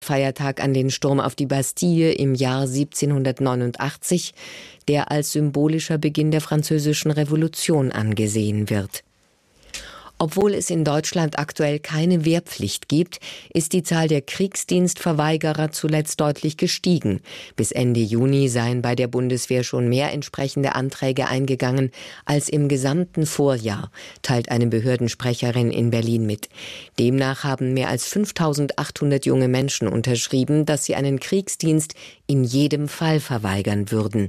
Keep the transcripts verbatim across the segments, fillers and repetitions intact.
Feiertag an den Sturm auf die Bastille im Jahr siebzehnhundertneunundachtzig, der als symbolischer Beginn der Französischen Revolution angesehen wird. Obwohl es in Deutschland aktuell keine Wehrpflicht gibt, ist die Zahl der Kriegsdienstverweigerer zuletzt deutlich gestiegen. Bis Ende Juni seien bei der Bundeswehr schon mehr entsprechende Anträge eingegangen als im gesamten Vorjahr, teilt eine Behördensprecherin in Berlin mit. Demnach haben mehr als fünftausendachthundert junge Menschen unterschrieben, dass sie einen Kriegsdienst in jedem Fall verweigern würden.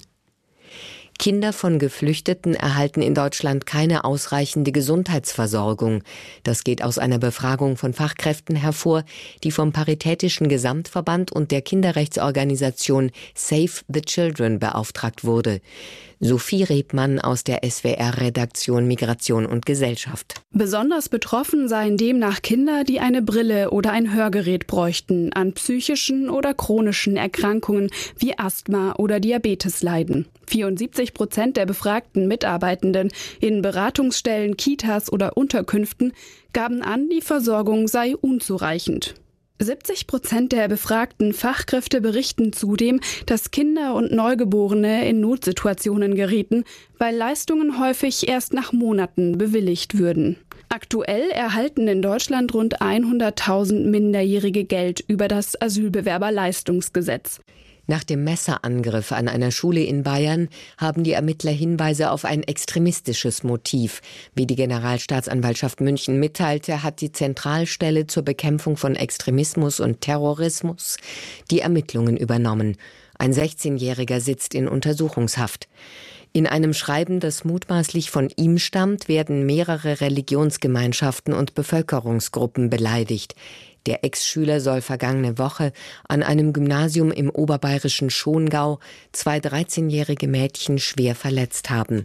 Kinder von Geflüchteten erhalten in Deutschland keine ausreichende Gesundheitsversorgung. Das geht aus einer Befragung von Fachkräften hervor, die vom Paritätischen Gesamtverband und der Kinderrechtsorganisation Save the Children beauftragt wurde. Sophie Rebmann aus der S W R-Redaktion Migration und Gesellschaft. Besonders betroffen seien demnach Kinder, die eine Brille oder ein Hörgerät bräuchten, an psychischen oder chronischen Erkrankungen wie Asthma oder Diabetes leiden. vierundsiebzig Prozent der befragten Mitarbeitenden in Beratungsstellen, Kitas oder Unterkünften gaben an, die Versorgung sei unzureichend. siebzig Prozent der befragten Fachkräfte berichten zudem, dass Kinder und Neugeborene in Notsituationen gerieten, weil Leistungen häufig erst nach Monaten bewilligt würden. Aktuell erhalten in Deutschland rund hunderttausend Minderjährige Geld über das Asylbewerberleistungsgesetz. Nach dem Messerangriff an einer Schule in Bayern haben die Ermittler Hinweise auf ein extremistisches Motiv. Wie die Generalstaatsanwaltschaft München mitteilte, hat die Zentralstelle zur Bekämpfung von Extremismus und Terrorismus die Ermittlungen übernommen. Ein sechzehnjähriger sitzt in Untersuchungshaft. In einem Schreiben, das mutmaßlich von ihm stammt, werden mehrere Religionsgemeinschaften und Bevölkerungsgruppen beleidigt. Der Ex-Schüler soll vergangene Woche an einem Gymnasium im oberbayerischen Schongau zwei dreizehnjährige Mädchen schwer verletzt haben.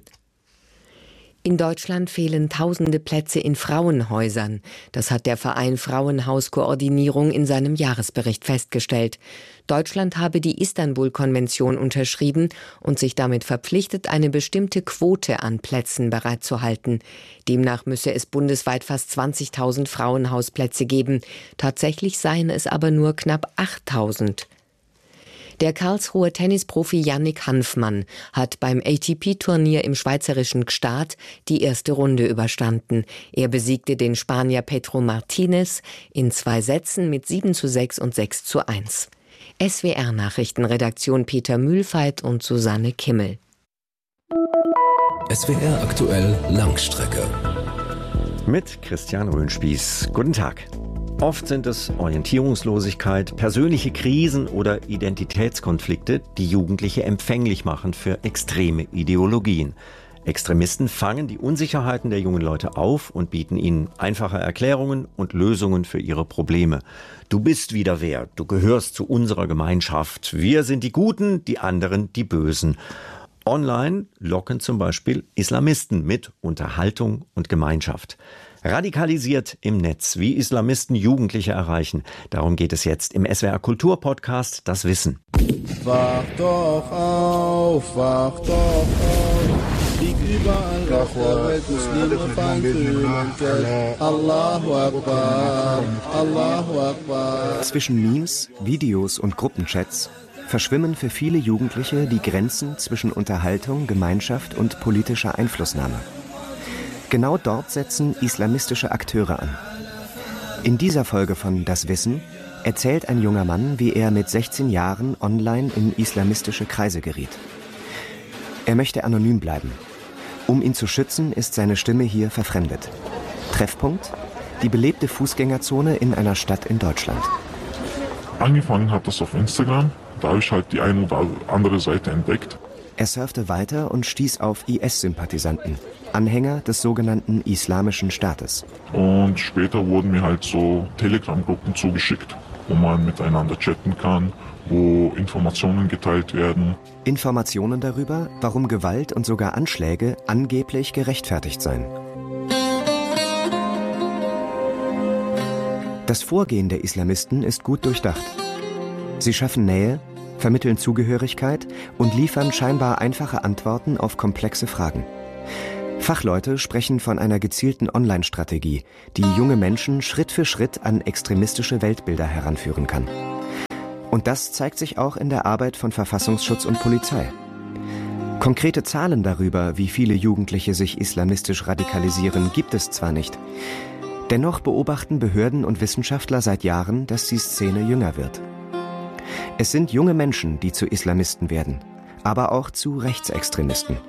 In Deutschland fehlen tausende Plätze in Frauenhäusern. Das hat der Verein Frauenhauskoordinierung in seinem Jahresbericht festgestellt. Deutschland habe die Istanbul-Konvention unterschrieben und sich damit verpflichtet, eine bestimmte Quote an Plätzen bereitzuhalten. Demnach müsse es bundesweit fast zwanzigtausend Frauenhausplätze geben. Tatsächlich seien es aber nur knapp achttausend. Der Karlsruher Tennisprofi Yannick Hanfmann hat beim A T P-Turnier im schweizerischen Gstaad die erste Runde überstanden. Er besiegte den Spanier Pedro Martinez in zwei Sätzen mit sieben zu sechs und sechs zu eins. S W R-Nachrichtenredaktion Peter Mühlfeit und Susanne Kimmel. S W R aktuell Langstrecke. Mit Christian Röhnspieß. Guten Tag. Oft sind es Orientierungslosigkeit, persönliche Krisen oder Identitätskonflikte, die Jugendliche empfänglich machen für extreme Ideologien. Extremisten fangen die Unsicherheiten der jungen Leute auf und bieten ihnen einfache Erklärungen und Lösungen für ihre Probleme. Du bist wieder wer, du gehörst zu unserer Gemeinschaft. Wir sind die Guten, die anderen die Bösen. Online locken zum Beispiel Islamisten mit Unterhaltung und Gemeinschaft. Radikalisiert im Netz, wie Islamisten Jugendliche erreichen. Darum geht es jetzt im S W R Kultur-Podcast Das Wissen. Wach doch auf, wach doch auf. Liegt überall auf der Welt, Muslime fallen Geld. Allahu Akbar, Allahu Akbar. Zwischen Memes, Videos und Gruppenchats verschwimmen für viele Jugendliche die Grenzen zwischen Unterhaltung, Gemeinschaft und politischer Einflussnahme. Genau dort setzen islamistische Akteure an. In dieser Folge von Das Wissen erzählt ein junger Mann, wie er mit sechzehn Jahren online in islamistische Kreise geriet. Er möchte anonym bleiben. Um ihn zu schützen, ist seine Stimme hier verfremdet. Treffpunkt: die belebte Fußgängerzone in einer Stadt in Deutschland. Angefangen hat das auf Instagram. Da habe ich halt die eine oder andere Seite entdeckt. Er surfte weiter und stieß auf I S-Sympathisanten, Anhänger des sogenannten Islamischen Staates. Und später wurden mir halt so Telegram-Gruppen zugeschickt, wo man miteinander chatten kann, wo Informationen geteilt werden. Informationen darüber, warum Gewalt und sogar Anschläge angeblich gerechtfertigt seien. Das Vorgehen der Islamisten ist gut durchdacht. Sie schaffen Nähe, vermitteln Zugehörigkeit und liefern scheinbar einfache Antworten auf komplexe Fragen. Fachleute sprechen von einer gezielten Online-Strategie, die junge Menschen Schritt für Schritt an extremistische Weltbilder heranführen kann. Und das zeigt sich auch in der Arbeit von Verfassungsschutz und Polizei. Konkrete Zahlen darüber, wie viele Jugendliche sich islamistisch radikalisieren, gibt es zwar nicht. Dennoch beobachten Behörden und Wissenschaftler seit Jahren, dass die Szene jünger wird. Es sind junge Menschen, die zu Islamisten werden, aber auch zu Rechtsextremisten.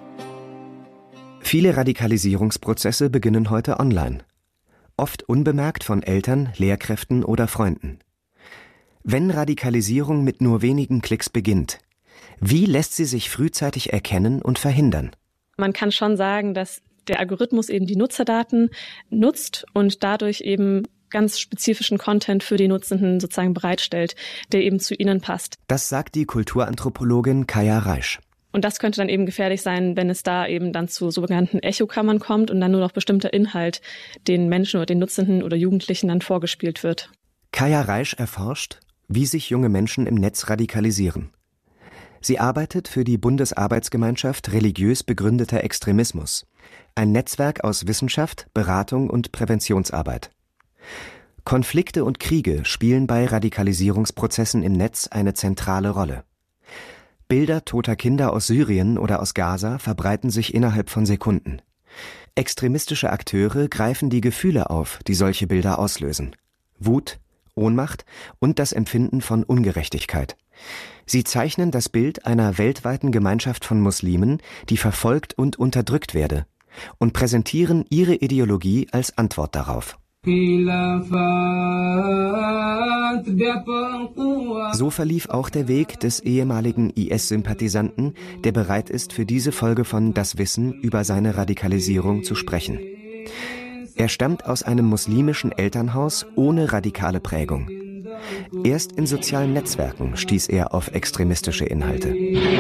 Viele Radikalisierungsprozesse beginnen heute online. Oft unbemerkt von Eltern, Lehrkräften oder Freunden. Wenn Radikalisierung mit nur wenigen Klicks beginnt, wie lässt sie sich frühzeitig erkennen und verhindern? Man kann schon sagen, dass der Algorithmus eben die Nutzerdaten nutzt und dadurch eben ganz spezifischen Content für die Nutzenden sozusagen bereitstellt, der eben zu ihnen passt. Das sagt die Kulturanthropologin Kaya Reisch. Und das könnte dann eben gefährlich sein, wenn es da eben dann zu sogenannten Echokammern kommt und dann nur noch bestimmter Inhalt den Menschen oder den Nutzenden oder Jugendlichen dann vorgespielt wird. Kaya Reisch erforscht, wie sich junge Menschen im Netz radikalisieren. Sie arbeitet für die Bundesarbeitsgemeinschaft Religiös begründeter Extremismus, ein Netzwerk aus Wissenschaft, Beratung und Präventionsarbeit. Konflikte und Kriege spielen bei Radikalisierungsprozessen im Netz eine zentrale Rolle. Bilder toter Kinder aus Syrien oder aus Gaza verbreiten sich innerhalb von Sekunden. Extremistische Akteure greifen die Gefühle auf, die solche Bilder auslösen. Wut, Ohnmacht und das Empfinden von Ungerechtigkeit. Sie zeichnen das Bild einer weltweiten Gemeinschaft von Muslimen, die verfolgt und unterdrückt werde, und präsentieren ihre Ideologie als Antwort darauf. So verlief auch der Weg des ehemaligen I S-Sympathisanten, der bereit ist, für diese Folge von Das Wissen über seine Radikalisierung zu sprechen. Er stammt aus einem muslimischen Elternhaus ohne radikale Prägung. Erst in sozialen Netzwerken stieß er auf extremistische Inhalte.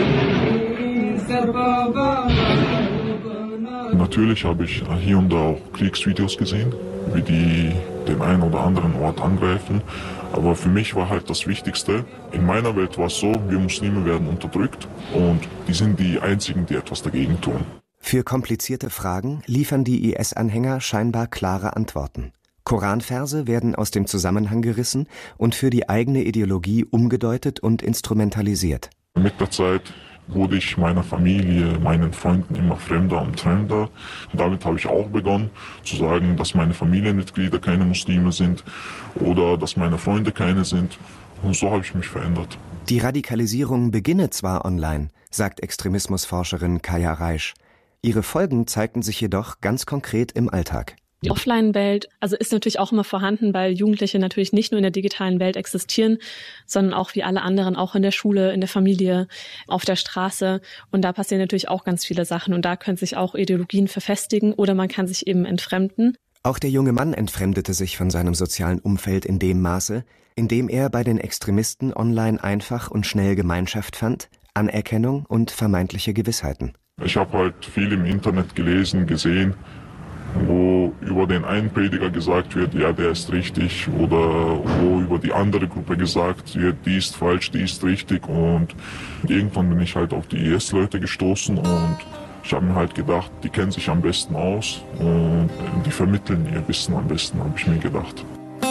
Natürlich habe ich hier und da auch Kriegsvideos gesehen, wie die den einen oder anderen Ort angreifen. Aber für mich war halt das Wichtigste, in meiner Welt war es so, wir Muslime werden unterdrückt und die sind die Einzigen, die etwas dagegen tun. Für komplizierte Fragen liefern die I S-Anhänger scheinbar klare Antworten. Koranverse werden aus dem Zusammenhang gerissen und für die eigene Ideologie umgedeutet und instrumentalisiert. Mit der Zeit wurde ich meiner Familie, meinen Freunden immer fremder und fremder. Und damit habe ich auch begonnen zu sagen, dass meine Familienmitglieder keine Muslime sind oder dass meine Freunde keine sind. Und so habe ich mich verändert. Die Radikalisierung beginne zwar online, sagt Extremismusforscherin Kaya Reisch. Ihre Folgen zeigten sich jedoch ganz konkret im Alltag. Die Offline-Welt, also ist natürlich auch immer vorhanden, weil Jugendliche natürlich nicht nur in der digitalen Welt existieren, sondern auch wie alle anderen auch in der Schule, in der Familie, auf der Straße. Und da passieren natürlich auch ganz viele Sachen. Und da können sich auch Ideologien verfestigen oder man kann sich eben entfremden. Auch der junge Mann entfremdete sich von seinem sozialen Umfeld in dem Maße, in dem er bei den Extremisten online einfach und schnell Gemeinschaft fand, Anerkennung und vermeintliche Gewissheiten. Ich habe halt viel im Internet gelesen, gesehen, wo über den einen Prediger gesagt wird, ja, der ist richtig, oder wo über die andere Gruppe gesagt wird, die ist falsch, die ist richtig. Und irgendwann bin ich halt auf die I S-Leute gestoßen und ich habe mir halt gedacht, die kennen sich am besten aus und die vermitteln ihr Wissen am besten, habe ich mir gedacht.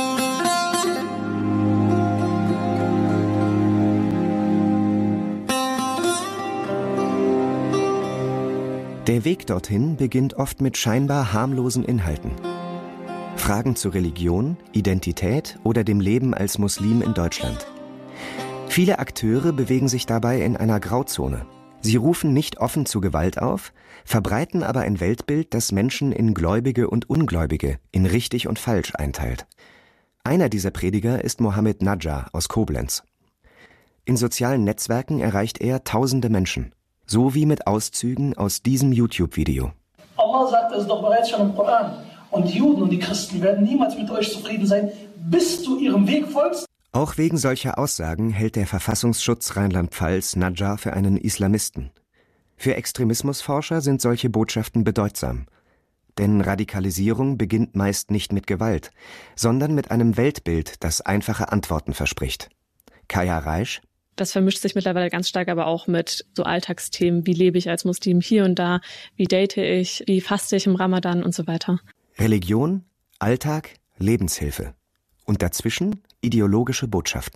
Der Weg dorthin beginnt oft mit scheinbar harmlosen Inhalten. Fragen zu Religion, Identität oder dem Leben als Muslim in Deutschland. Viele Akteure bewegen sich dabei in einer Grauzone. Sie rufen nicht offen zu Gewalt auf, verbreiten aber ein Weltbild, das Menschen in Gläubige und Ungläubige, in richtig und falsch einteilt. Einer dieser Prediger ist Mohammed Najjar aus Koblenz. In sozialen Netzwerken erreicht er tausende Menschen. So wie mit Auszügen aus diesem YouTube-Video. Allah sagt es doch bereits schon im Koran. Und die Juden und die Christen werden niemals mit euch zufrieden sein, bis du ihrem Weg folgst. Auch wegen solcher Aussagen hält der Verfassungsschutz Rheinland-Pfalz Najjar für einen Islamisten. Für Extremismusforscher sind solche Botschaften bedeutsam. Denn Radikalisierung beginnt meist nicht mit Gewalt, sondern mit einem Weltbild, das einfache Antworten verspricht. Kaya Reisch: Das vermischt sich mittlerweile ganz stark aber auch mit so Alltagsthemen, wie lebe ich als Muslim hier und da, wie date ich, wie faste ich im Ramadan und so weiter. Religion, Alltag, Lebenshilfe. Und dazwischen ideologische Botschaften.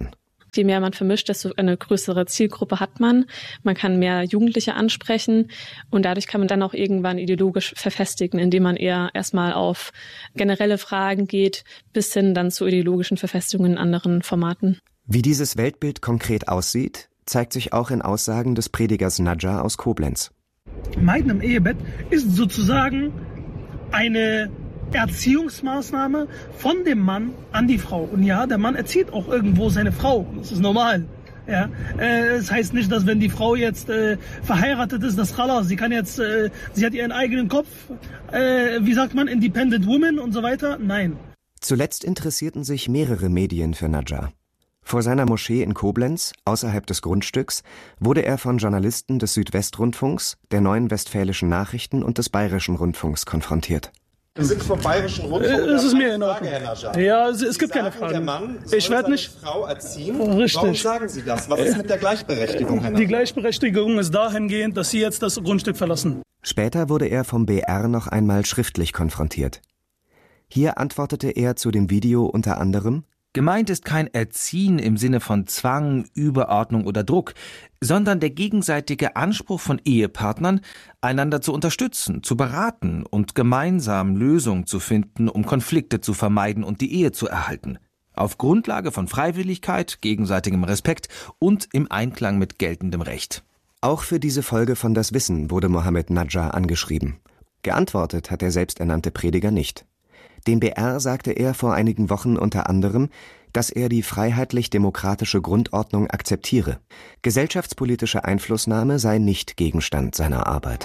Je mehr man vermischt, desto eine größere Zielgruppe hat man. Man kann mehr Jugendliche ansprechen und dadurch kann man dann auch irgendwann ideologisch verfestigen, indem man eher erstmal auf generelle Fragen geht, bis hin dann zu ideologischen Verfestigungen in anderen Formaten. Wie dieses Weltbild konkret aussieht, zeigt sich auch in Aussagen des Predigers Najjar aus Koblenz. Meiden im Ehebett ist sozusagen eine Erziehungsmaßnahme von dem Mann an die Frau. Und ja, der Mann erzieht auch irgendwo seine Frau. Das ist normal. Ja, äh, das heißt nicht, dass wenn die Frau jetzt äh, verheiratet ist, das Khalas, sie kann jetzt, äh, sie hat ihren eigenen Kopf, äh, wie sagt man, Independent Woman und so weiter. Nein. Zuletzt interessierten sich mehrere Medien für Najjar. Vor seiner Moschee in Koblenz, außerhalb des Grundstücks, wurde er von Journalisten des Südwestrundfunks, der Neuen Westfälischen Nachrichten und des Bayerischen Rundfunks konfrontiert. Wir sind vom Bayerischen Rundfunk. Äh, es ist mir in Frage, Herr Najjar. Ja, es, es gibt sagen, keine Frage. Der Mann soll ich werde nicht seine Frau erziehen. Richtig. Warum sagen Sie das? Was ist mit der Gleichberechtigung, Herr Najjar? Die Gleichberechtigung ist dahingehend, dass Sie jetzt das Grundstück verlassen. Später wurde er vom B R noch einmal schriftlich konfrontiert. Hier antwortete er zu dem Video unter anderem: Gemeint ist kein Erziehen im Sinne von Zwang, Überordnung oder Druck, sondern der gegenseitige Anspruch von Ehepartnern, einander zu unterstützen, zu beraten und gemeinsam Lösungen zu finden, um Konflikte zu vermeiden und die Ehe zu erhalten. Auf Grundlage von Freiwilligkeit, gegenseitigem Respekt und im Einklang mit geltendem Recht. Auch für diese Folge von Das Wissen wurde Mohammed Najjar angeschrieben. Geantwortet hat der selbsternannte Prediger nicht. Dem B R sagte er vor einigen Wochen unter anderem, dass er die freiheitlich-demokratische Grundordnung akzeptiere. Gesellschaftspolitische Einflussnahme sei nicht Gegenstand seiner Arbeit.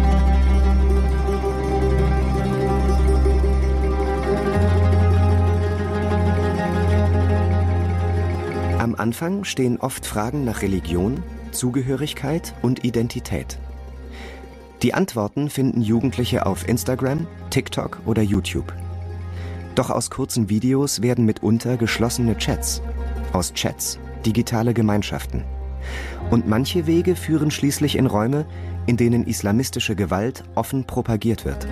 Am Anfang stehen oft Fragen nach Religion, Zugehörigkeit und Identität. Die Antworten finden Jugendliche auf Instagram, TikTok oder YouTube. Doch aus kurzen Videos werden mitunter geschlossene Chats, aus Chats digitale Gemeinschaften. Und manche Wege führen schließlich in Räume, in denen islamistische Gewalt offen propagiert wird.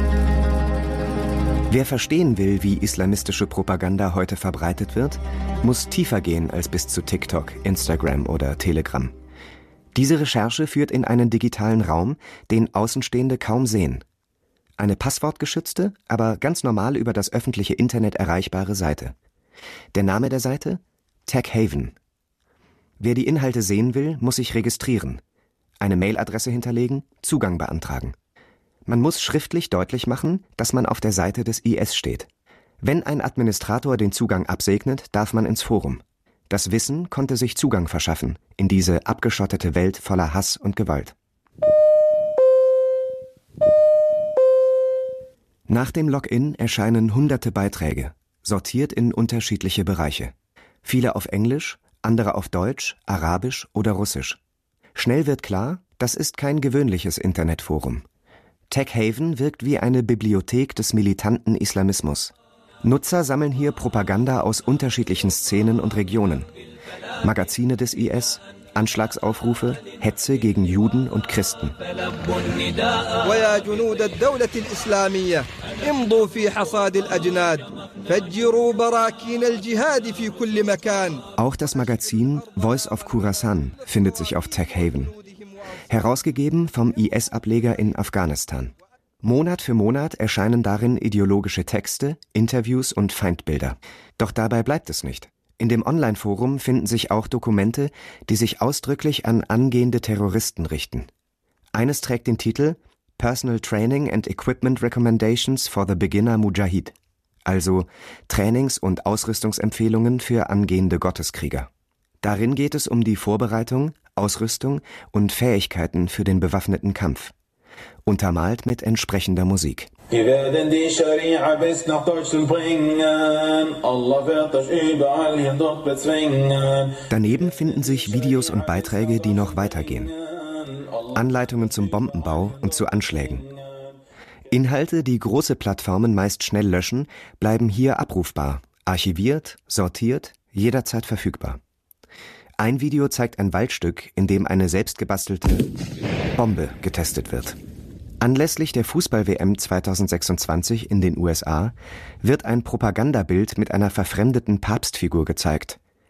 Wer verstehen will, wie islamistische Propaganda heute verbreitet wird, muss tiefer gehen als bis zu TikTok, Instagram oder Telegram. Diese Recherche führt in einen digitalen Raum, den Außenstehende kaum sehen. Eine passwortgeschützte, aber ganz normal über das öffentliche Internet erreichbare Seite. Der Name der Seite? Tech Haven. Wer die Inhalte sehen will, muss sich registrieren, eine Mailadresse hinterlegen, Zugang beantragen. Man muss schriftlich deutlich machen, dass man auf der Seite des I S steht. Wenn ein Administrator den Zugang absegnet, darf man ins Forum. Das Wissen konnte sich Zugang verschaffen in diese abgeschottete Welt voller Hass und Gewalt. Nach dem Login erscheinen hunderte Beiträge, sortiert in unterschiedliche Bereiche. Viele auf Englisch, andere auf Deutsch, Arabisch oder Russisch. Schnell wird klar, das ist kein gewöhnliches Internetforum. Tech Haven wirkt wie eine Bibliothek des militanten Islamismus. Nutzer sammeln hier Propaganda aus unterschiedlichen Szenen und Regionen. Magazine des I S, Anschlagsaufrufe, Hetze gegen Juden und Christen. Auch das Magazin Voice of Khorasan findet sich auf Tech Haven. Herausgegeben vom I S-Ableger in Afghanistan. Monat für Monat erscheinen darin ideologische Texte, Interviews und Feindbilder. Doch dabei bleibt es nicht. In dem Online-Forum finden sich auch Dokumente, die sich ausdrücklich an angehende Terroristen richten. Eines trägt den Titel Personal Training and Equipment Recommendations for the Beginner Mujahid, also Trainings- und Ausrüstungsempfehlungen für angehende Gotteskrieger. Darin geht es um die Vorbereitung, Ausrüstung und Fähigkeiten für den bewaffneten Kampf. Untermalt mit entsprechender Musik. Daneben finden sich Videos und Beiträge, die noch weitergehen. Anleitungen zum Bombenbau und zu Anschlägen. Inhalte, die große Plattformen meist schnell löschen, bleiben hier abrufbar, archiviert, sortiert, jederzeit verfügbar. Ein Video zeigt ein Waldstück, in dem eine selbstgebastelte Bombe getestet wird. Anlässlich der Fußball-W M zweitausendsechsundzwanzig in den U S A wird ein Propagandabild mit einer verfremdeten Papstfigur gezeigt.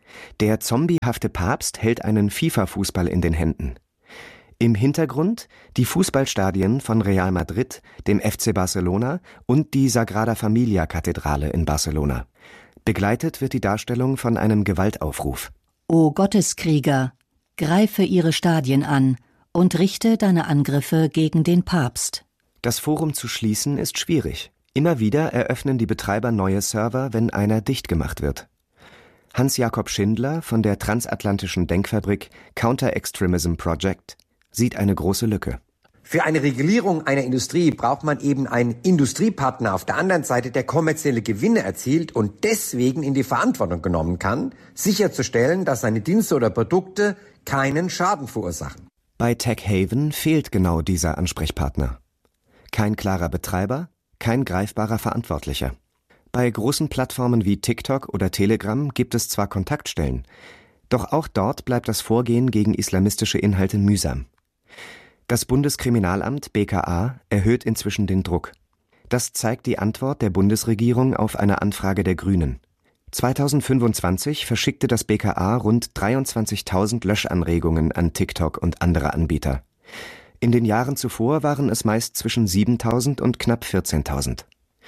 Der zombiehafte Papst hält einen FIFA-Fußball in den Händen. Im Hintergrund die Fußballstadien von Real Madrid, dem F C Barcelona und die Sagrada Familia-Kathedrale in Barcelona. Begleitet wird die Darstellung von einem Gewaltaufruf. O Gotteskrieger, greife ihre Stadien an und richte deine Angriffe gegen den Papst. Das Forum zu schließen ist schwierig. Immer wieder eröffnen die Betreiber neue Server, wenn einer dicht gemacht wird. Hans-Jakob Schindler von der transatlantischen Denkfabrik Counter Extremism Project sieht eine große Lücke. Für eine Regulierung einer Industrie braucht man eben einen Industriepartner auf der anderen Seite, der kommerzielle Gewinne erzielt und deswegen in die Verantwortung genommen kann, sicherzustellen, dass seine Dienste oder Produkte keinen Schaden verursachen. Bei TechHaven fehlt genau dieser Ansprechpartner. Kein klarer Betreiber, kein greifbarer Verantwortlicher. Bei großen Plattformen wie TikTok oder Telegram gibt es zwar Kontaktstellen, doch auch dort bleibt das Vorgehen gegen islamistische Inhalte mühsam. Das Bundeskriminalamt B K A erhöht inzwischen den Druck. Das zeigt die Antwort der Bundesregierung auf eine Anfrage der Grünen. zweitausendfünfundzwanzig verschickte das B K A rund dreiundzwanzigtausend Löschanregungen an TikTok und andere Anbieter. In den Jahren zuvor waren es meist zwischen siebentausend und knapp vierzehntausend.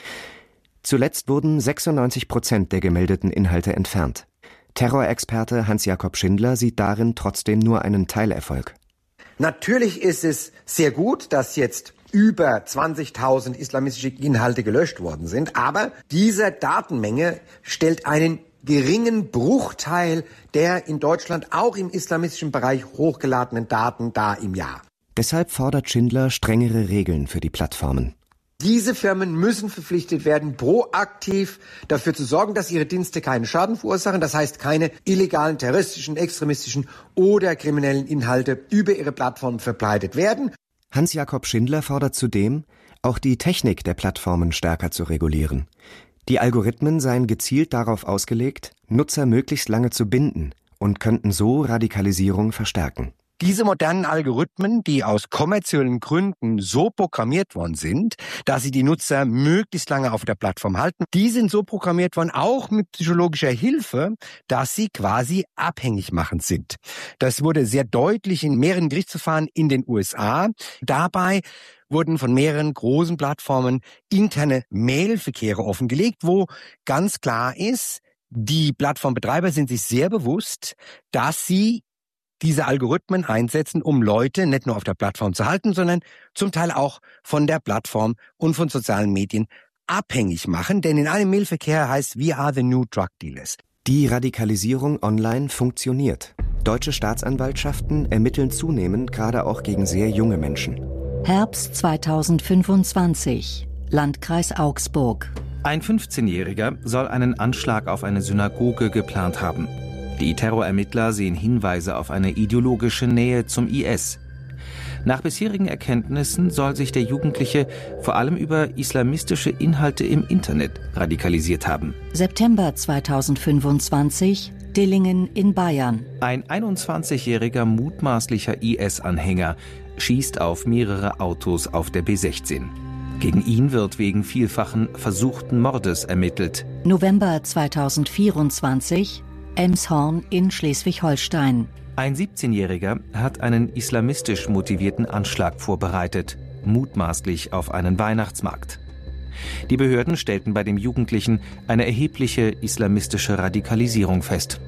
Zuletzt wurden sechsundneunzig Prozent der gemeldeten Inhalte entfernt. Terrorexperte Hans-Jakob Schindler sieht darin trotzdem nur einen Teilerfolg. Natürlich ist es sehr gut, dass jetzt über zwanzigtausend islamistische Inhalte gelöscht worden sind, aber diese Datenmenge stellt einen geringen Bruchteil der in Deutschland auch im islamistischen Bereich hochgeladenen Daten dar im Jahr. Deshalb fordert Schindler strengere Regeln für die Plattformen. Diese Firmen müssen verpflichtet werden, proaktiv dafür zu sorgen, dass ihre Dienste keinen Schaden verursachen. Das heißt, keine illegalen, terroristischen, extremistischen oder kriminellen Inhalte über ihre Plattformen verbreitet werden. Hans-Jakob Schindler fordert zudem, auch die Technik der Plattformen stärker zu regulieren. Die Algorithmen seien gezielt darauf ausgelegt, Nutzer möglichst lange zu binden und könnten so Radikalisierung verstärken. Diese modernen Algorithmen, die aus kommerziellen Gründen so programmiert worden sind, dass sie die Nutzer möglichst lange auf der Plattform halten, die sind so programmiert worden, auch mit psychologischer Hilfe, dass sie quasi abhängig machend sind. Das wurde sehr deutlich in mehreren Gerichtsverfahren in den U S A. Dabei wurden von mehreren großen Plattformen interne Mailverkehre offengelegt, wo ganz klar ist, die Plattformbetreiber sind sich sehr bewusst, dass sie diese Algorithmen einsetzen, um Leute nicht nur auf der Plattform zu halten, sondern zum Teil auch von der Plattform und von sozialen Medien abhängig machen. Denn in einem Mailverkehr heißt, we are the new drug dealers. Die Radikalisierung online funktioniert. Deutsche Staatsanwaltschaften ermitteln zunehmend gerade auch gegen sehr junge Menschen. Herbst zweitausendfünfundzwanzig, Landkreis Augsburg. Ein fünfzehnjähriger soll einen Anschlag auf eine Synagoge geplant haben. Die Terrorermittler sehen Hinweise auf eine ideologische Nähe zum I S. Nach bisherigen Erkenntnissen soll sich der Jugendliche vor allem über islamistische Inhalte im Internet radikalisiert haben. September zweitausendfünfundzwanzig, Dillingen in Bayern. Ein einundzwanzigjähriger mutmaßlicher I S-Anhänger schießt auf mehrere Autos auf der B sechzehn. Gegen ihn wird wegen vielfachen versuchten Mordes ermittelt. November zweitausendvierundzwanzig, Elmshorn in Schleswig-Holstein. Ein siebzehnjähriger hat einen islamistisch motivierten Anschlag vorbereitet, mutmaßlich auf einen Weihnachtsmarkt. Die Behörden stellten bei dem Jugendlichen eine erhebliche islamistische Radikalisierung fest.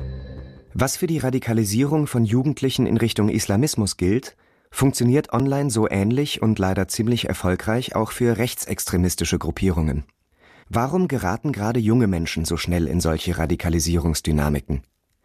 Was für die Radikalisierung von Jugendlichen in Richtung Islamismus gilt, funktioniert online so ähnlich und leider ziemlich erfolgreich auch für rechtsextremistische Gruppierungen. Warum geraten gerade junge Menschen so schnell in solche Radikalisierungsdynamiken?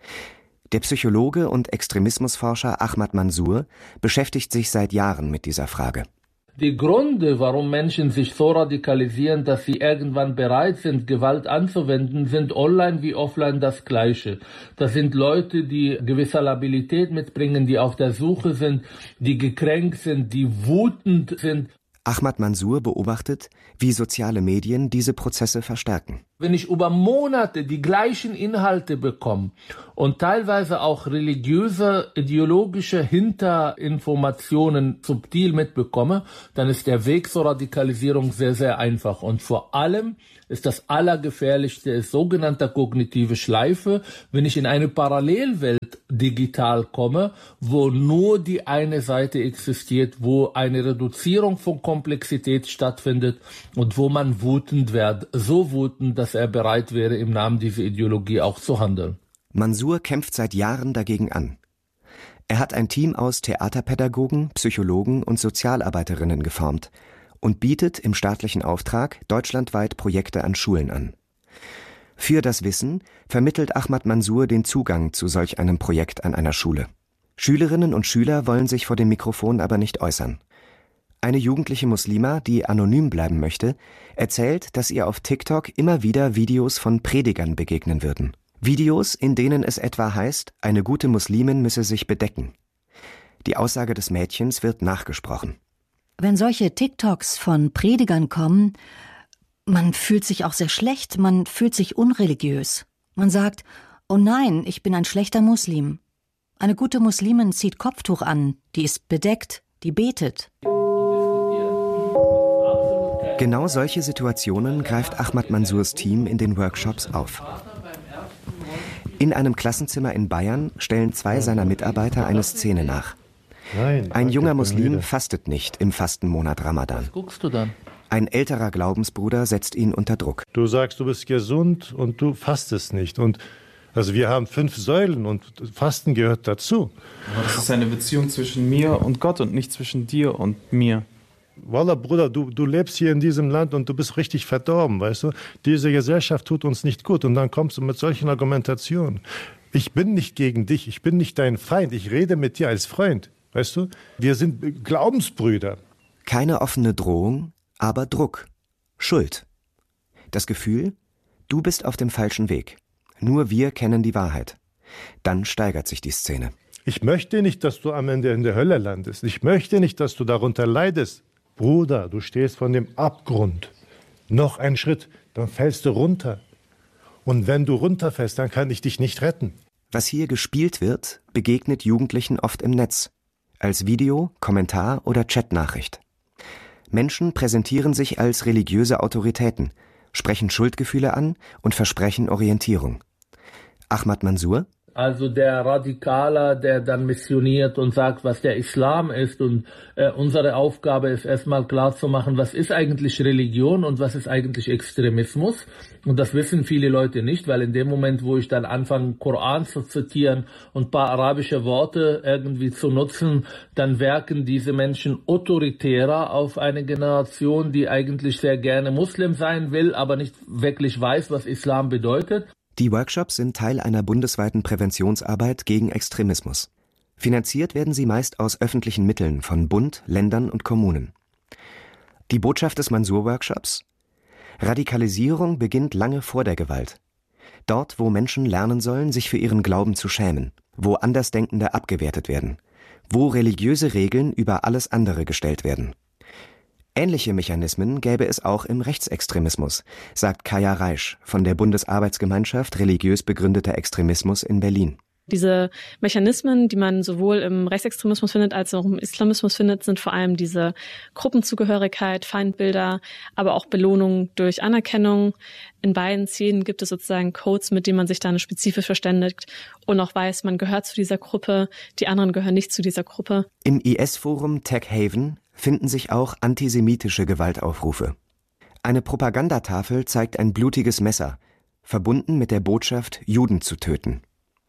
Der Psychologe und Extremismusforscher Ahmad Mansour beschäftigt sich seit Jahren mit dieser Frage. Die Gründe, warum Menschen sich so radikalisieren, dass sie irgendwann bereit sind, Gewalt anzuwenden, sind online wie offline das Gleiche. Das sind Leute, die gewisse Labilität mitbringen, die auf der Suche sind, die gekränkt sind, die wütend sind. Ahmad Mansour beobachtet, wie soziale Medien diese Prozesse verstärken. Wenn ich über Monate die gleichen Inhalte bekomme und teilweise auch religiöse, ideologische Hinterinformationen subtil mitbekomme, dann ist der Weg zur Radikalisierung sehr, sehr einfach. Und vor allem ist das Allergefährlichste ist sogenannte kognitive Schleife, wenn ich in eine Parallelwelt digital komme, wo nur die eine Seite existiert, wo eine Reduzierung von Komplexität stattfindet und wo man wütend wird, so wütend, dass er bereit wäre, im Namen dieser Ideologie auch zu handeln. Mansour kämpft seit Jahren dagegen an. Er hat ein Team aus Theaterpädagogen, Psychologen und Sozialarbeiterinnen geformt und bietet im staatlichen Auftrag deutschlandweit Projekte an Schulen an. Für das Wissen vermittelt Ahmad Mansour den Zugang zu solch einem Projekt an einer Schule. Schülerinnen und Schüler wollen sich vor dem Mikrofon aber nicht äußern. Eine jugendliche Muslima, die anonym bleiben möchte, erzählt, dass ihr auf TikTok immer wieder Videos von Predigern begegnen würden. Videos, in denen es etwa heißt, eine gute Muslimin müsse sich bedecken. Die Aussage des Mädchens wird nachgesprochen. Wenn solche TikToks von Predigern kommen, man fühlt sich auch sehr schlecht, man fühlt sich unreligiös. Man sagt, oh nein, ich bin ein schlechter Muslim. Eine gute Muslimin zieht Kopftuch an, die ist bedeckt, die betet. Genau solche Situationen greift Ahmad Mansours Team in den Workshops auf. In einem Klassenzimmer in Bayern stellen zwei seiner Mitarbeiter eine Szene nach. Ein junger Muslim fastet nicht im Fastenmonat Ramadan. Was guckst du dann? Ein älterer Glaubensbruder setzt ihn unter Druck. Du sagst, du bist gesund und du fastest nicht. Und also wir haben fünf Säulen und Fasten gehört dazu. Aber das ist eine Beziehung zwischen mir und Gott und nicht zwischen dir und mir. Wallah, Bruder, du, du lebst hier in diesem Land und du bist richtig verdorben, weißt du? Diese Gesellschaft tut uns nicht gut und dann kommst du mit solchen Argumentationen. Ich bin nicht gegen dich, ich bin nicht dein Feind, ich rede mit dir als Freund, weißt du? Wir sind Glaubensbrüder. Keine offene Drohung, aber Druck, Schuld. Das Gefühl, du bist auf dem falschen Weg. Nur wir kennen die Wahrheit. Dann steigert sich die Szene. Ich möchte nicht, dass du am Ende in der Hölle landest. Ich möchte nicht, dass du darunter leidest. Bruder, du stehst von dem Abgrund. Noch ein Schritt, dann fällst du runter. Und wenn du runterfällst, dann kann ich dich nicht retten. Was hier gespielt wird, begegnet Jugendlichen oft im Netz. Als Video, Kommentar oder Chatnachricht. Menschen präsentieren sich als religiöse Autoritäten, sprechen Schuldgefühle an und versprechen Orientierung. Ahmad Mansour? Also der Radikaler, der dann missioniert und sagt, was der Islam ist. Und äh, unsere Aufgabe ist erstmal klarzumachen, was ist eigentlich Religion und was ist eigentlich Extremismus. Und das wissen viele Leute nicht, weil in dem Moment, wo ich dann anfange, Koran zu zitieren und ein paar arabische Worte irgendwie zu nutzen, dann wirken diese Menschen autoritärer auf eine Generation, die eigentlich sehr gerne Muslim sein will, aber nicht wirklich weiß, was Islam bedeutet. Die Workshops sind Teil einer bundesweiten Präventionsarbeit gegen Extremismus. Finanziert werden sie meist aus öffentlichen Mitteln von Bund, Ländern und Kommunen. Die Botschaft des Mansour-Workshops? Radikalisierung beginnt lange vor der Gewalt. Dort, wo Menschen lernen sollen, sich für ihren Glauben zu schämen, wo Andersdenkende abgewertet werden, wo religiöse Regeln über alles andere gestellt werden. Ähnliche Mechanismen gäbe es auch im Rechtsextremismus, sagt Kaya Reisch von der Bundesarbeitsgemeinschaft Religiös begründeter Extremismus in Berlin. Diese Mechanismen, die man sowohl im Rechtsextremismus findet als auch im Islamismus findet, sind vor allem diese Gruppenzugehörigkeit, Feindbilder, aber auch Belohnung durch Anerkennung. In beiden Szenen gibt es sozusagen Codes, mit denen man sich dann spezifisch verständigt und auch weiß, man gehört zu dieser Gruppe, die anderen gehören nicht zu dieser Gruppe. Im I S-Forum Tech Haven finden sich auch antisemitische Gewaltaufrufe. Eine Propagandatafel zeigt ein blutiges Messer, verbunden mit der Botschaft, Juden zu töten.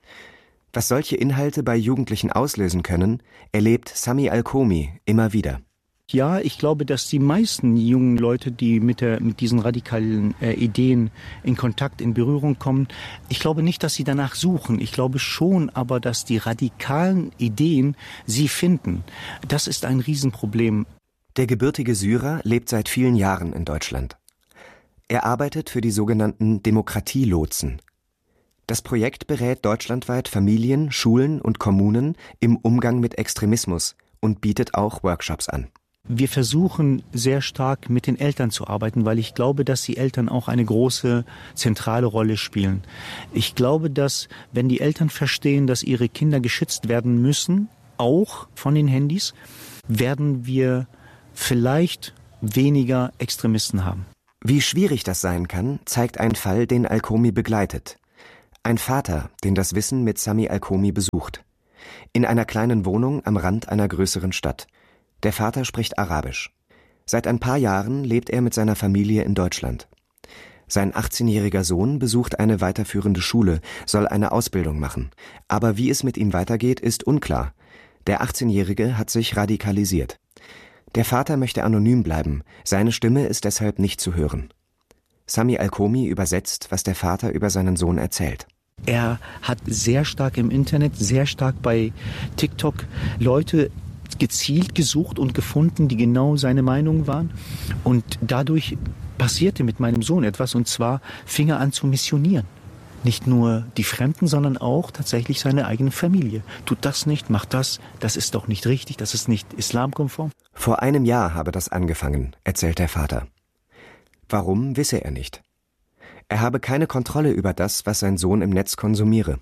Was solche Inhalte bei Jugendlichen auslösen können, erlebt Sami Alkomi immer wieder. Ja, ich glaube, dass die meisten jungen Leute, die mit, der, mit diesen radikalen äh, Ideen in Kontakt, in Berührung kommen, ich glaube nicht, dass sie danach suchen. Ich glaube schon, aber dass die radikalen Ideen sie finden. Das ist ein Riesenproblem. Der gebürtige Syrer lebt seit vielen Jahren in Deutschland. Er arbeitet für die sogenannten Demokratielotsen. Das Projekt berät deutschlandweit Familien, Schulen und Kommunen im Umgang mit Extremismus und bietet auch Workshops an. Wir versuchen sehr stark mit den Eltern zu arbeiten, weil ich glaube, dass die Eltern auch eine große zentrale Rolle spielen. Ich glaube, dass wenn die Eltern verstehen, dass ihre Kinder geschützt werden müssen, auch von den Handys, werden wir vielleicht weniger Extremisten haben. Wie schwierig das sein kann, zeigt ein Fall, den Alkomi begleitet. Ein Vater, den das Wissen mit Sami Alkomi besucht. In einer kleinen Wohnung am Rand einer größeren Stadt. Der Vater spricht Arabisch. Seit ein paar Jahren lebt er mit seiner Familie in Deutschland. Sein achtzehnjähriger Sohn besucht eine weiterführende Schule, soll eine Ausbildung machen. Aber wie es mit ihm weitergeht, ist unklar. Der achtzehnjährige hat sich radikalisiert. Der Vater möchte anonym bleiben, seine Stimme ist deshalb nicht zu hören. Sami Alkomi übersetzt, was der Vater über seinen Sohn erzählt. Er hat sehr stark im Internet, sehr stark bei TikTok Leute gezielt gesucht und gefunden, die genau seine Meinung waren. Und dadurch passierte mit meinem Sohn etwas, und zwar fing er an zu missionieren. Nicht nur die Fremden, sondern auch tatsächlich seine eigene Familie. Tut das nicht, macht das, das ist doch nicht richtig, das ist nicht islamkonform. Vor einem Jahr habe das angefangen, erzählt der Vater. Warum, wisse er nicht. Er habe keine Kontrolle über das, was sein Sohn im Netz konsumiere.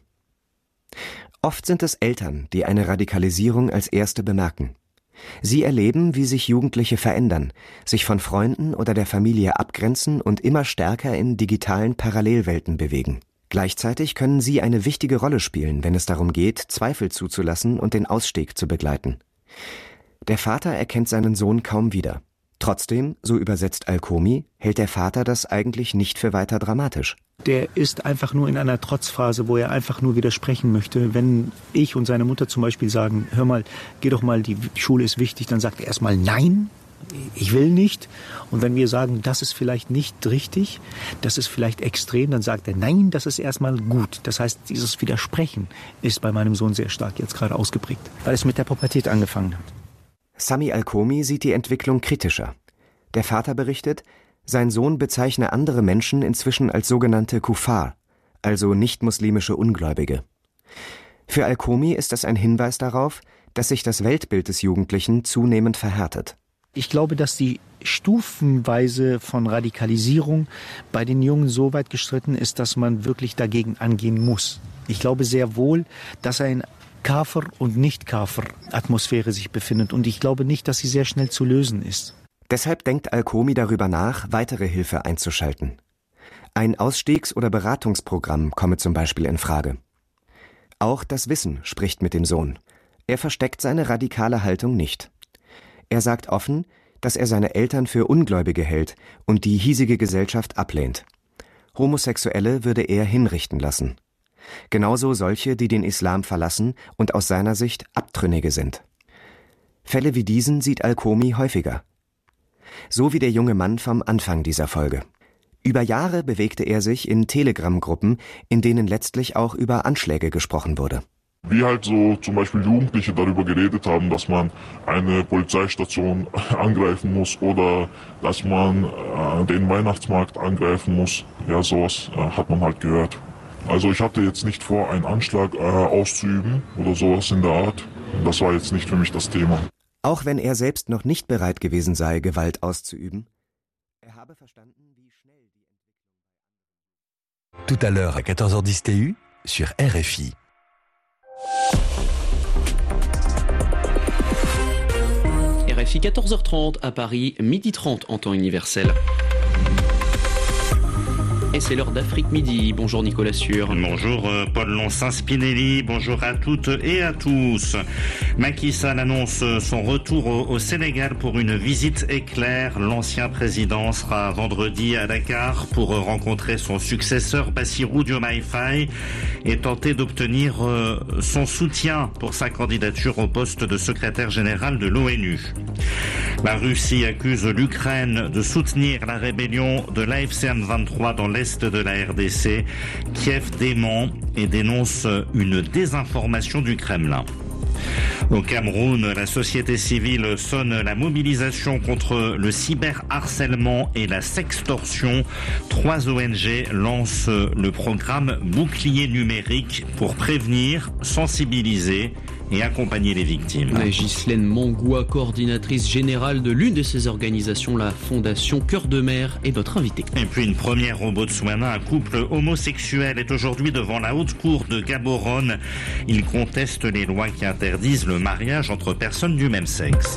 Oft sind es Eltern, die eine Radikalisierung als erste bemerken. Sie erleben, wie sich Jugendliche verändern, sich von Freunden oder der Familie abgrenzen und immer stärker in digitalen Parallelwelten bewegen. Gleichzeitig können sie eine wichtige Rolle spielen, wenn es darum geht, Zweifel zuzulassen und den Ausstieg zu begleiten. Der Vater erkennt seinen Sohn kaum wieder. Trotzdem, so übersetzt Alkomi, hält der Vater das eigentlich nicht für weiter dramatisch. Der ist einfach nur in einer Trotzphase, wo er einfach nur widersprechen möchte. Wenn ich und seine Mutter zum Beispiel sagen, hör mal, geh doch mal, die Schule ist wichtig, dann sagt er erstmal nein, ich will nicht. Und wenn wir sagen, das ist vielleicht nicht richtig, das ist vielleicht extrem, dann sagt er nein, das ist erstmal gut. Das heißt, dieses Widersprechen ist bei meinem Sohn sehr stark jetzt gerade ausgeprägt, weil es mit der Pubertät angefangen hat. Sami Alkomi sieht die Entwicklung kritischer. Der Vater berichtet, sein Sohn bezeichne andere Menschen inzwischen als sogenannte Kuffar, also nicht-muslimische Ungläubige. Für Alkomi ist das ein Hinweis darauf, dass sich das Weltbild des Jugendlichen zunehmend verhärtet. Ich glaube, dass die Stufenweise von Radikalisierung bei den Jungen so weit gestritten ist, dass man wirklich dagegen angehen muss. Ich glaube sehr wohl, dass ein Kafir- und Nicht-Kafir-Atmosphäre sich befindet. Und ich glaube nicht, dass sie sehr schnell zu lösen ist. Deshalb denkt Alkomi darüber nach, weitere Hilfe einzuschalten. Ein Ausstiegs- oder Beratungsprogramm komme zum Beispiel in Frage. Auch das Wissen spricht mit dem Sohn. Er versteckt seine radikale Haltung nicht. Er sagt offen, dass er seine Eltern für Ungläubige hält und die hiesige Gesellschaft ablehnt. Homosexuelle würde er hinrichten lassen. Genauso solche, die den Islam verlassen und aus seiner Sicht Abtrünnige sind. Fälle wie diesen sieht Alkomi häufiger. So wie der junge Mann vom Anfang dieser Folge. Über Jahre bewegte er sich in Telegram-Gruppen, in denen letztlich auch über Anschläge gesprochen wurde. Wie halt so zum Beispiel Jugendliche darüber geredet haben, dass man eine Polizeistation angreifen muss oder dass man äh, den Weihnachtsmarkt angreifen muss. Ja, sowas äh, hat man halt gehört. Also ich hatte jetzt nicht vor, einen Anschlag äh, auszuüben oder sowas in der Art. Das war jetzt nicht für mich das Thema. Auch wenn er selbst noch nicht bereit gewesen sei, Gewalt auszuüben, er habe verstanden, wie schnell die Entwicklung... Tout à l'heure à quatorze heures dix T U sur R F I. R F I quatorze heures trente à Paris, midi trente en temps universel. Et c'est l'heure d'Afrique Midi. Bonjour Nicolas Sûr. Bonjour euh, Paul Loncin-Spinelli. Bonjour à toutes et à tous. Macky Sall annonce son retour au, au Sénégal pour une visite éclair. L'ancien président sera vendredi à Dakar pour rencontrer son successeur Bassirou Diomaye Faye et tenter d'obtenir euh, son soutien pour sa candidature au poste de secrétaire général de l'ONU. La Russie accuse l'Ukraine de soutenir la rébellion de l'A F C M vingt-trois dans l'est de la R D C. Kiev dément et dénonce une désinformation du Kremlin. Au Cameroun, la société civile sonne la mobilisation contre le cyberharcèlement et la sextorsion. Trois O N G lancent le programme Bouclier numérique pour prévenir, sensibiliser et accompagner les victimes. Ouais, Ghislaine Mangoua, coordinatrice générale de l'une de ces organisations, la Fondation Cœur de Mer, est notre invitée. Et puis une première au Botswana, un couple homosexuel est aujourd'hui devant la haute cour de Gaborone. Il conteste les lois qui interdisent le mariage entre personnes du même sexe.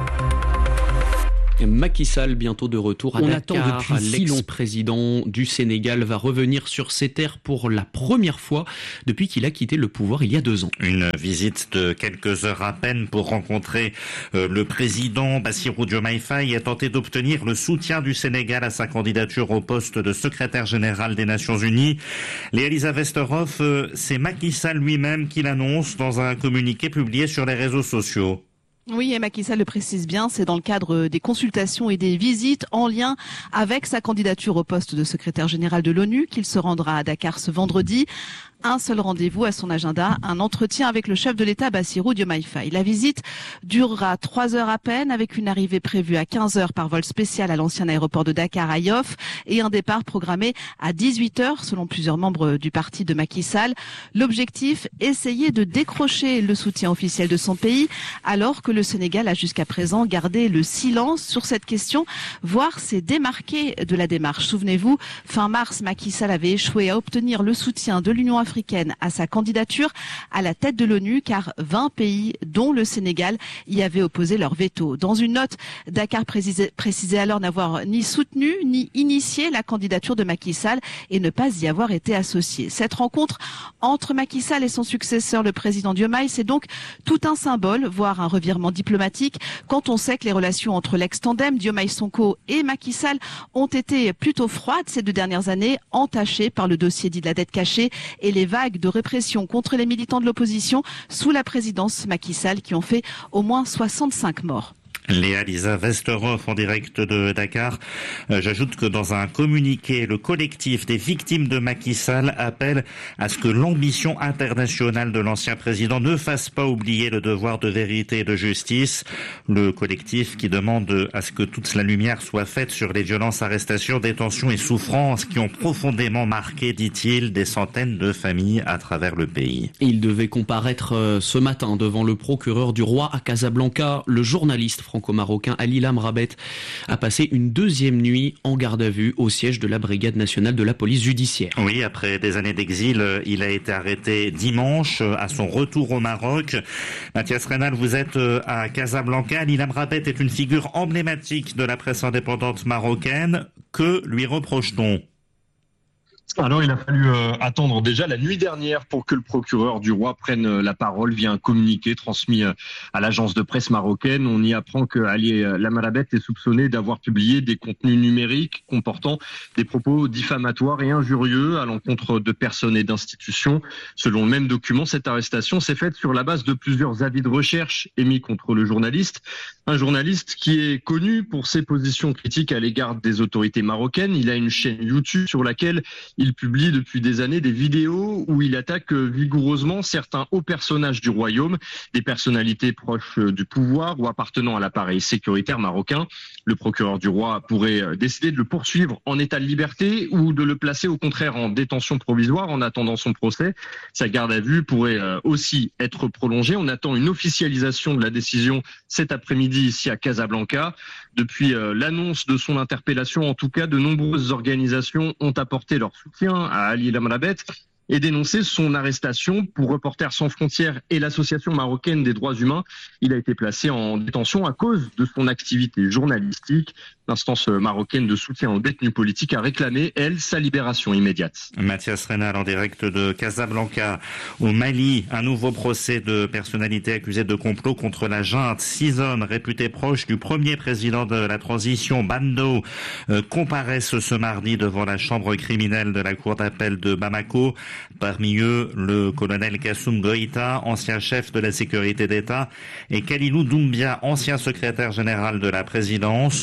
Macky Sall, bientôt de retour à On Dakar. attend depuis si long. L'ex-président du Sénégal va revenir sur ses terres pour la première fois depuis qu'il a quitté le pouvoir il y a deux ans. Une visite de quelques heures à peine pour rencontrer euh, le président Bassirou Diomaye Faye et tenter d'obtenir le soutien du Sénégal à sa candidature au poste de secrétaire général des Nations Unies. Léa Lisa Vesterhoff, euh, c'est Macky Sall lui-même qui l'annonce dans un communiqué publié sur les réseaux sociaux. Oui, et Macky Sall le précise bien, c'est dans le cadre des consultations et des visites en lien avec sa candidature au poste de secrétaire général de l'ONU qu'il se rendra à Dakar ce vendredi. Un seul rendez-vous à son agenda, un entretien avec le chef de l'État Bassirou Diomaye Faye. La visite durera trois heures à peine, avec une arrivée prévue à quinze heures par vol spécial à l'ancien aéroport de Dakar à Yoff et un départ programmé à dix-huit heures selon plusieurs membres du parti de Macky Sall. L'objectif, essayer de décrocher le soutien officiel de son pays alors que le Sénégal a jusqu'à présent gardé le silence sur cette question, voire s'est démarqué de la démarche. Souvenez-vous, fin mars, Macky Sall avait échoué à obtenir le soutien de l'Union africaine africaine à sa candidature à la tête de l'ONU, car vingt pays, dont le Sénégal, y avaient opposé leur veto. Dans une note, Dakar précisait, précisait alors n'avoir ni soutenu ni initié la candidature de Macky Sall et ne pas y avoir été associé. Cette rencontre entre Macky Sall et son successeur, le président Diomaye, c'est donc tout un symbole, voire un revirement diplomatique, quand on sait que les relations entre l'ex-tandem Diomaye Sonko et Macky Sall ont été plutôt froides ces deux dernières années, entachées par le dossier dit de la dette cachée et les vagues de répression contre les militants de l'opposition sous la présidence Macky Sall qui ont fait au moins soixante-cinq morts. Léa Lisa Vesterhoff en direct de Dakar. Euh, j'ajoute que dans un communiqué, le collectif des victimes de Macky Sall appelle à ce que l'ambition internationale de l'ancien président ne fasse pas oublier le devoir de vérité et de justice. Le collectif qui demande à ce que toute la lumière soit faite sur les violences, arrestations, détentions et souffrances qui ont profondément marqué, dit-il, des centaines de familles à travers le pays. Il devait comparaître ce matin devant le procureur du roi à Casablanca. Le journaliste franco-marocain Ali Lamrabet a passé une deuxième nuit en garde à vue au siège de la Brigade nationale de la police judiciaire. Oui, après des années d'exil, il a été arrêté dimanche à son retour au Maroc. Mathias Reynal, vous êtes à Casablanca. Ali Lamrabet est une figure emblématique de la presse indépendante marocaine. Que lui reproche-t-on ? Alors, il a fallu euh, attendre déjà la nuit dernière pour que le procureur du roi prenne euh, la parole via un communiqué transmis euh, à l'agence de presse marocaine. On y apprend que Ali Lamrabet est soupçonné d'avoir publié des contenus numériques comportant des propos diffamatoires et injurieux à l'encontre de personnes et d'institutions. Selon le même document, cette arrestation s'est faite sur la base de plusieurs avis de recherche émis contre le journaliste. Un journaliste qui est connu pour ses positions critiques à l'égard des autorités marocaines. Il a une chaîne YouTube sur laquelle il publie depuis des années des vidéos où il attaque vigoureusement certains hauts personnages du royaume, des personnalités proches du pouvoir ou appartenant à l'appareil sécuritaire marocain. Le procureur du roi pourrait décider de le poursuivre en état de liberté ou de le placer au contraire en détention provisoire en attendant son procès. Sa garde à vue pourrait aussi être prolongée. On attend une officialisation de la décision cet après-midi ici à Casablanca. Depuis l'annonce de son interpellation, en tout cas, de nombreuses organisations ont apporté leur soutien à Ali Lamrabet et dénoncé son arrestation. Pour Reporters sans frontières et l'Association marocaine des droits humains, il a été placé en détention à cause de son activité journalistique. L'instance marocaine de soutien aux détenus politiques a réclamé, elle, sa libération immédiate. Mathias Reynal en direct de Casablanca. Au Mali, un nouveau procès de personnalité accusée de complot contre la junte. Six hommes réputés proches du premier président de la transition, Bando, euh, comparaissent ce mardi devant la chambre criminelle de la cour d'appel de Bamako. Parmi eux, le colonel Kassoum Goïta, ancien chef de la sécurité d'État, et Kalilou Doumbia, ancien secrétaire général de la présidence.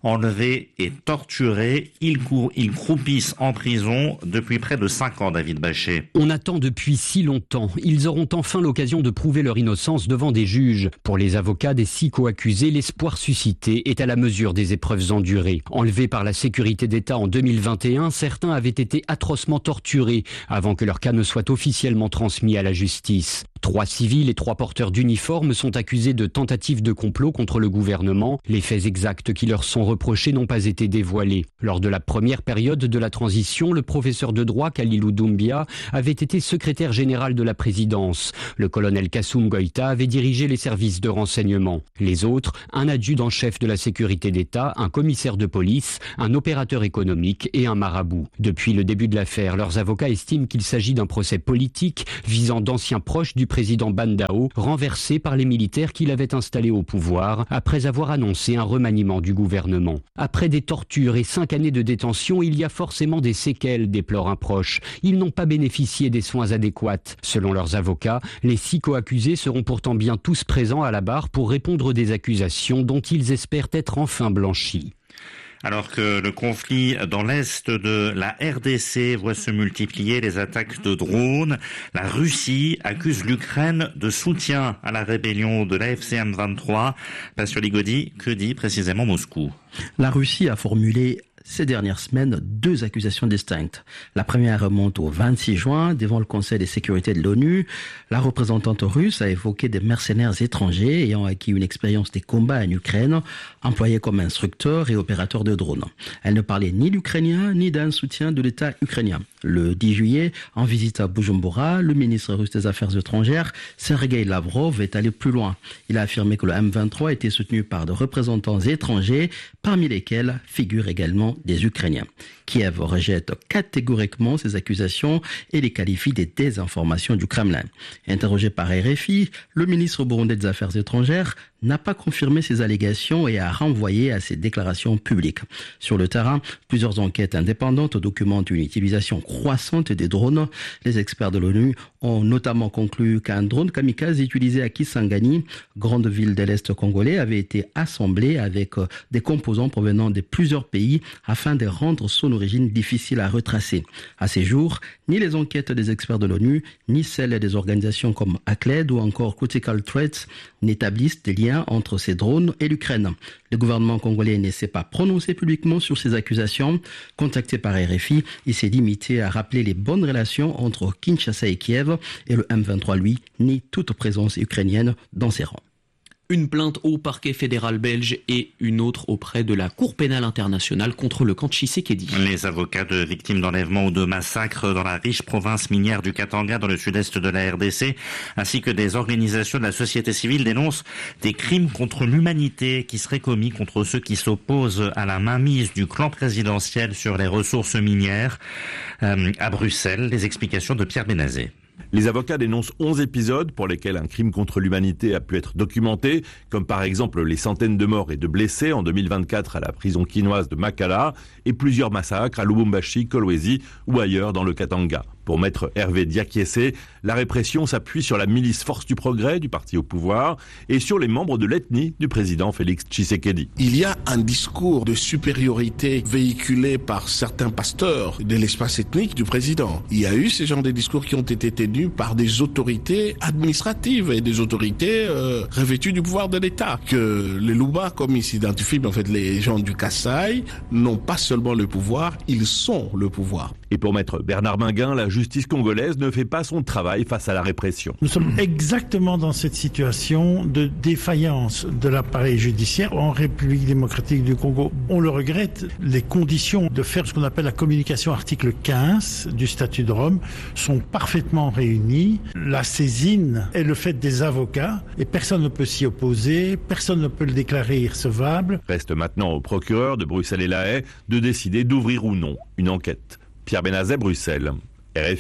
enlevés et torturés. Ils, cou- ils croupissent en prison depuis près de cinq ans, David Bachet. On attend depuis si longtemps. Ils auront enfin l'occasion de prouver leur innocence devant des juges. Pour les avocats des six co-accusés, l'espoir suscité est à la mesure des épreuves endurées. Enlevés par la sécurité d'État en deux mille vingt et un, certains avaient été atrocement torturés avant que leur cas ne soit officiellement transmis à la justice. Trois civils et trois porteurs d'uniformes sont accusés de tentative de complot contre le gouvernement. Les faits exacts qui leur sont reprochés n'ont pas été dévoilés. Lors de la première période de la transition, le professeur de droit Khalilou Doumbia avait été secrétaire général de la présidence. Le colonel Kassoum Goïta avait dirigé les services de renseignement. Les autres, un adjudant-chef de la sécurité d'État, un commissaire de police, un opérateur économique et un marabout. Depuis le début de l'affaire, leurs avocats estiment qu'il s'agit d'un procès politique visant d'anciens proches du président Bandao, renversé par les militaires qui l'avaient installé au pouvoir après avoir annoncé un remaniement du gouvernement. Après des tortures et cinq années de détention, il y a forcément des séquelles, déplore un proche. Ils n'ont pas bénéficié des soins adéquats. Selon leurs avocats, les six co-accusés seront pourtant bien tous présents à la barre pour répondre des accusations dont ils espèrent être enfin blanchis. Alors que le conflit dans l'est de la R D C voit se multiplier les attaques de drones, la Russie accuse l'Ukraine de soutien à la rébellion de l'A F C M vingt-trois. Pascal Ligodi, que dit précisément Moscou ? La Russie a formulé ces dernières semaines deux accusations distinctes. La première remonte au vingt-six juin devant le Conseil de sécurité de l'ONU. La représentante russe a évoqué des mercenaires étrangers ayant acquis une expérience des combats en Ukraine, employés comme instructeurs et opérateurs de drones. Elle ne parlait ni d'Ukrainiens ni d'un soutien de l'État ukrainien. Le dix juillet, en visite à Bujumbura, le ministre russe des Affaires étrangères, Sergei Lavrov, est allé plus loin. Il a affirmé que le M vingt-trois était soutenu par des représentants étrangers, parmi lesquels figurent également des Ukrainiens. Kiev rejette catégoriquement ces accusations et les qualifie de désinformation du Kremlin. Interrogé par R F I, le ministre burundais des Affaires étrangères n'a pas confirmé ces allégations et a renvoyé à ses déclarations publiques. Sur le terrain, plusieurs enquêtes indépendantes documentent une utilisation croissante des drones. Les experts de l'ONU ont notamment conclu qu'un drone kamikaze utilisé à Kisangani, grande ville de l'Est congolais, avait été assemblé avec des composants provenant de plusieurs pays afin de rendre son origine difficile à retracer. À ces jours, ni les enquêtes des experts de l'ONU, ni celles des organisations comme A C L E D ou encore Critical Threats n'établissent des liens entre ces drones et l'Ukraine. Le gouvernement congolais ne s'est pas prononcé publiquement sur ces accusations. Contacté par R F I, il s'est limité à rappeler les bonnes relations entre Kinshasa et Kiev, et le M vingt-trois, lui, nie toute présence ukrainienne dans ses rangs. Une plainte au parquet fédéral belge et une autre auprès de la Cour pénale internationale contre le camp Tshisekedi. Les avocats de victimes d'enlèvement ou de massacres dans la riche province minière du Katanga dans le sud-est de la R D C, ainsi que des organisations de la société civile dénoncent des crimes contre l'humanité qui seraient commis contre ceux qui s'opposent à la mainmise du clan présidentiel sur les ressources minières. Euh, à Bruxelles, les explications de Pierre Benazet. Les avocats dénoncent onze épisodes pour lesquels un crime contre l'humanité a pu être documenté, comme par exemple les centaines de morts et de blessés en deux mille vingt-quatre à la prison quinoise de Makala et plusieurs massacres à Lubumbashi, Kolwezi ou ailleurs dans le Katanga. Pour maître Hervé Diakiese, la répression s'appuie sur la milice Force du Progrès du parti au pouvoir et sur les membres de l'ethnie du président Félix Tshisekedi. Il y a un discours de supériorité véhiculé par certains pasteurs de l'espace ethnique du président. Il y a eu ces genres de discours qui ont été tenus par des autorités administratives et des autorités euh, revêtues du pouvoir de l'État. Que les Luba, comme ils s'identifient, en fait les gens du Kasaï, n'ont pas seulement le pouvoir, ils sont le pouvoir. Et pour maître Bernard Minguin, la justice congolaise ne fait pas son travail face à la répression. Nous sommes exactement dans cette situation de défaillance de l'appareil judiciaire en République démocratique du Congo. On le regrette, les conditions de faire ce qu'on appelle la communication article quinze du statut de Rome sont parfaitement réunies. La saisine est le fait des avocats et personne ne peut s'y opposer, personne ne peut le déclarer irrecevable. Reste maintenant au procureur de Bruxelles et La Haye de décider d'ouvrir ou non une enquête. Pierre Benazet, Bruxelles, R F I.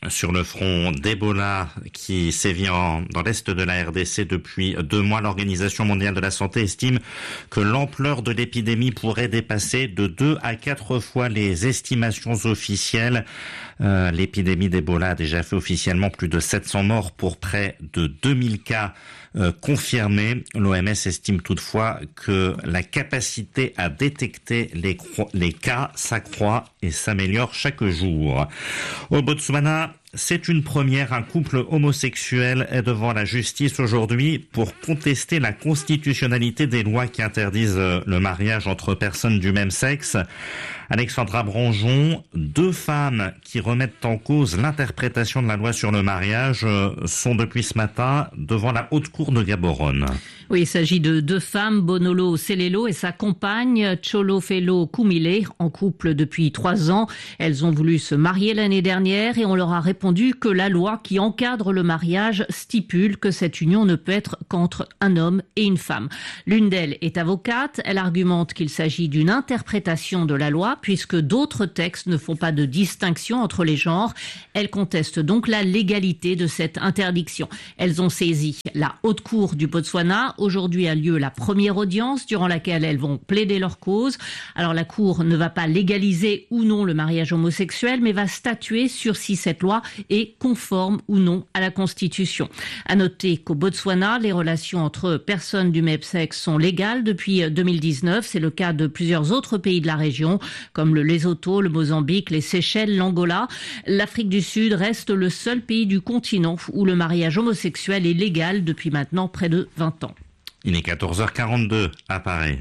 Sur le front d'Ebola qui sévit en, dans l'est de la R D C depuis deux mois, l'Organisation mondiale de la santé estime que l'ampleur de l'épidémie pourrait dépasser de deux à quatre fois les estimations officielles. Euh, l'épidémie d'Ebola a déjà fait officiellement plus de sept cents morts pour près de deux mille cas euh, confirmés. L'O M S estime toutefois que la capacité à détecter les, les cas s'accroît et s'améliore chaque jour. Au Botswana, c'est une première. Un couple homosexuel est devant la justice aujourd'hui pour contester la constitutionnalité des lois qui interdisent le mariage entre personnes du même sexe. Alexandra Branjon, deux femmes qui remettent en cause l'interprétation de la loi sur le mariage sont depuis ce matin devant la haute cour de Gaborone. Oui, il s'agit de deux femmes, Bonolo Selelo et sa compagne Cholofelo Kumile, en couple depuis trois ans. Elles ont voulu se marier l'année dernière et on leur a répondu que la loi qui encadre le mariage stipule que cette union ne peut être qu'entre un homme et une femme. L'une d'elles est avocate. Elle argumente qu'il s'agit d'une interprétation de la loi puisque d'autres textes ne font pas de distinction entre les genres. Elle conteste donc la légalité de cette interdiction. Elles ont saisi la haute cour du Botswana. Aujourd'hui a lieu la première audience durant laquelle elles vont plaider leur cause. Alors la cour ne va pas légaliser ou non le mariage homosexuel, mais va statuer sur si cette loi est conforme ou non à la Constitution. À noter qu'au Botswana, les relations entre personnes du même sexe sont légales depuis deux mille dix-neuf. C'est le cas de plusieurs autres pays de la région, comme le Lesotho, le Mozambique, les Seychelles, l'Angola. L'Afrique du Sud reste le seul pays du continent où le mariage homosexuel est légal depuis maintenant près de vingt ans. Il est quatorze heures quarante-deux à Paris.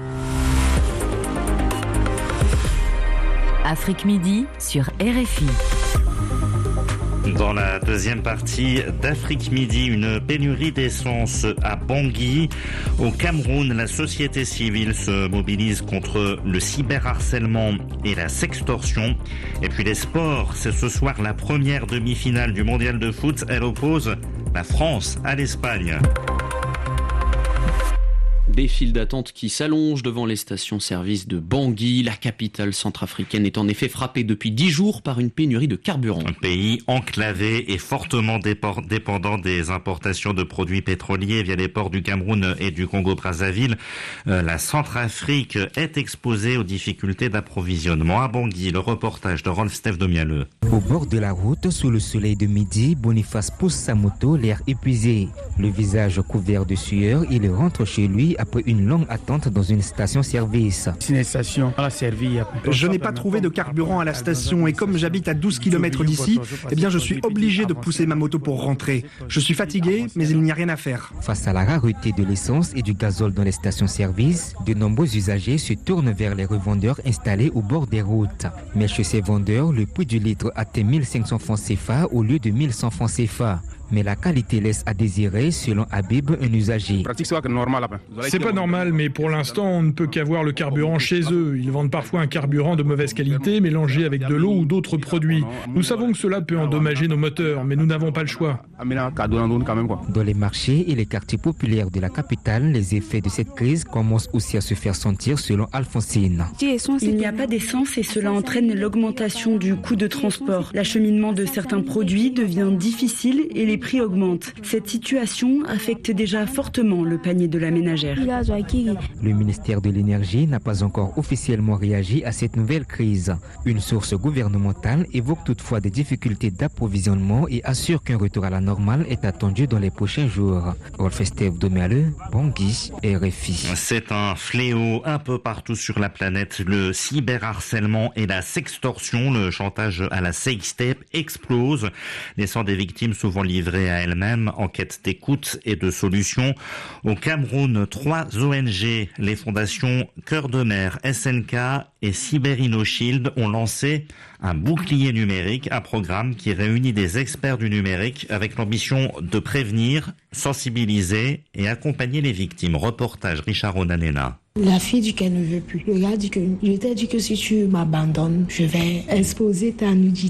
Afrique Midi sur R F I. Dans la deuxième partie d'Afrique Midi, une pénurie d'essence à Bangui. Au Cameroun, la société civile se mobilise contre le cyberharcèlement et la sextorsion. Et puis les sports, c'est ce soir la première demi-finale du mondial de foot. Elle oppose la France à l'Espagne. Des files d'attente qui s'allongent devant les stations-service de Bangui. La capitale centrafricaine est en effet frappée depuis dix jours par une pénurie de carburant. Un pays enclavé et fortement dépendant des importations de produits pétroliers via les ports du Cameroun et du Congo-Brazzaville. Euh, la Centrafrique est exposée aux difficultés d'approvisionnement. À Bangui, le reportage de Rolf-Steph Domialeux. Au bord de la route, sous le soleil de midi, Boniface pousse sa moto, l'air épuisé. Le visage couvert de sueur, il rentre chez lui après une longue attente dans une station-service. C'est une station, on a servi. Je n'ai pas trouvé de carburant à la station et comme j'habite à douze kilomètres d'ici, eh bien je suis obligé de pousser ma moto pour rentrer. Je suis fatigué, mais il n'y a rien à faire. Face à la rareté de l'essence et du gazole dans les stations-service, de nombreux usagers se tournent vers les revendeurs installés au bord des routes. Mais chez ces vendeurs, le prix du litre atteint mille cinq cents francs C F A au lieu de mille cent francs C F A. Mais la qualité laisse à désirer, selon Habib, un usager. C'est pas normal, mais pour l'instant, on ne peut qu'avoir le carburant chez eux. Ils vendent parfois un carburant de mauvaise qualité, mélangé avec de l'eau ou d'autres produits. Nous savons que cela peut endommager nos moteurs, mais nous n'avons pas le choix. Dans les marchés et les quartiers populaires de la capitale, les effets de cette crise commencent aussi à se faire sentir, selon Alphonsine. Il n'y a pas d'essence et cela entraîne l'augmentation du coût de transport. L'acheminement de certains produits devient difficile et les prix augmentent. Cette situation affecte déjà fortement le panier de la ménagère. Le ministère de l'Énergie n'a pas encore officiellement réagi à cette nouvelle crise. Une source gouvernementale évoque toutefois des difficultés d'approvisionnement et assure qu'un retour à la normale est attendu dans les prochains jours. Rolf-Steph Domialeux, Bangui, R F I. C'est un fléau un peu partout sur la planète. Le cyberharcèlement et la sextorsion, le chantage à la sextape explose, laissant des victimes souvent livrées à elles-mêmes en quête d'écoute et de solutions. Au Cameroun, trois O N G, les fondations Cœur de Mer, S N K et CyberInnoShield ont lancé un bouclier numérique, un programme qui réunit des experts du numérique avec l'ambition de prévenir, sensibiliser et accompagner les victimes. Reportage Richard Onanena. La fille dit qu'elle ne veut plus. Le gars dit que je t'ai dit que si tu m'abandonnes, je vais exposer ta nudité.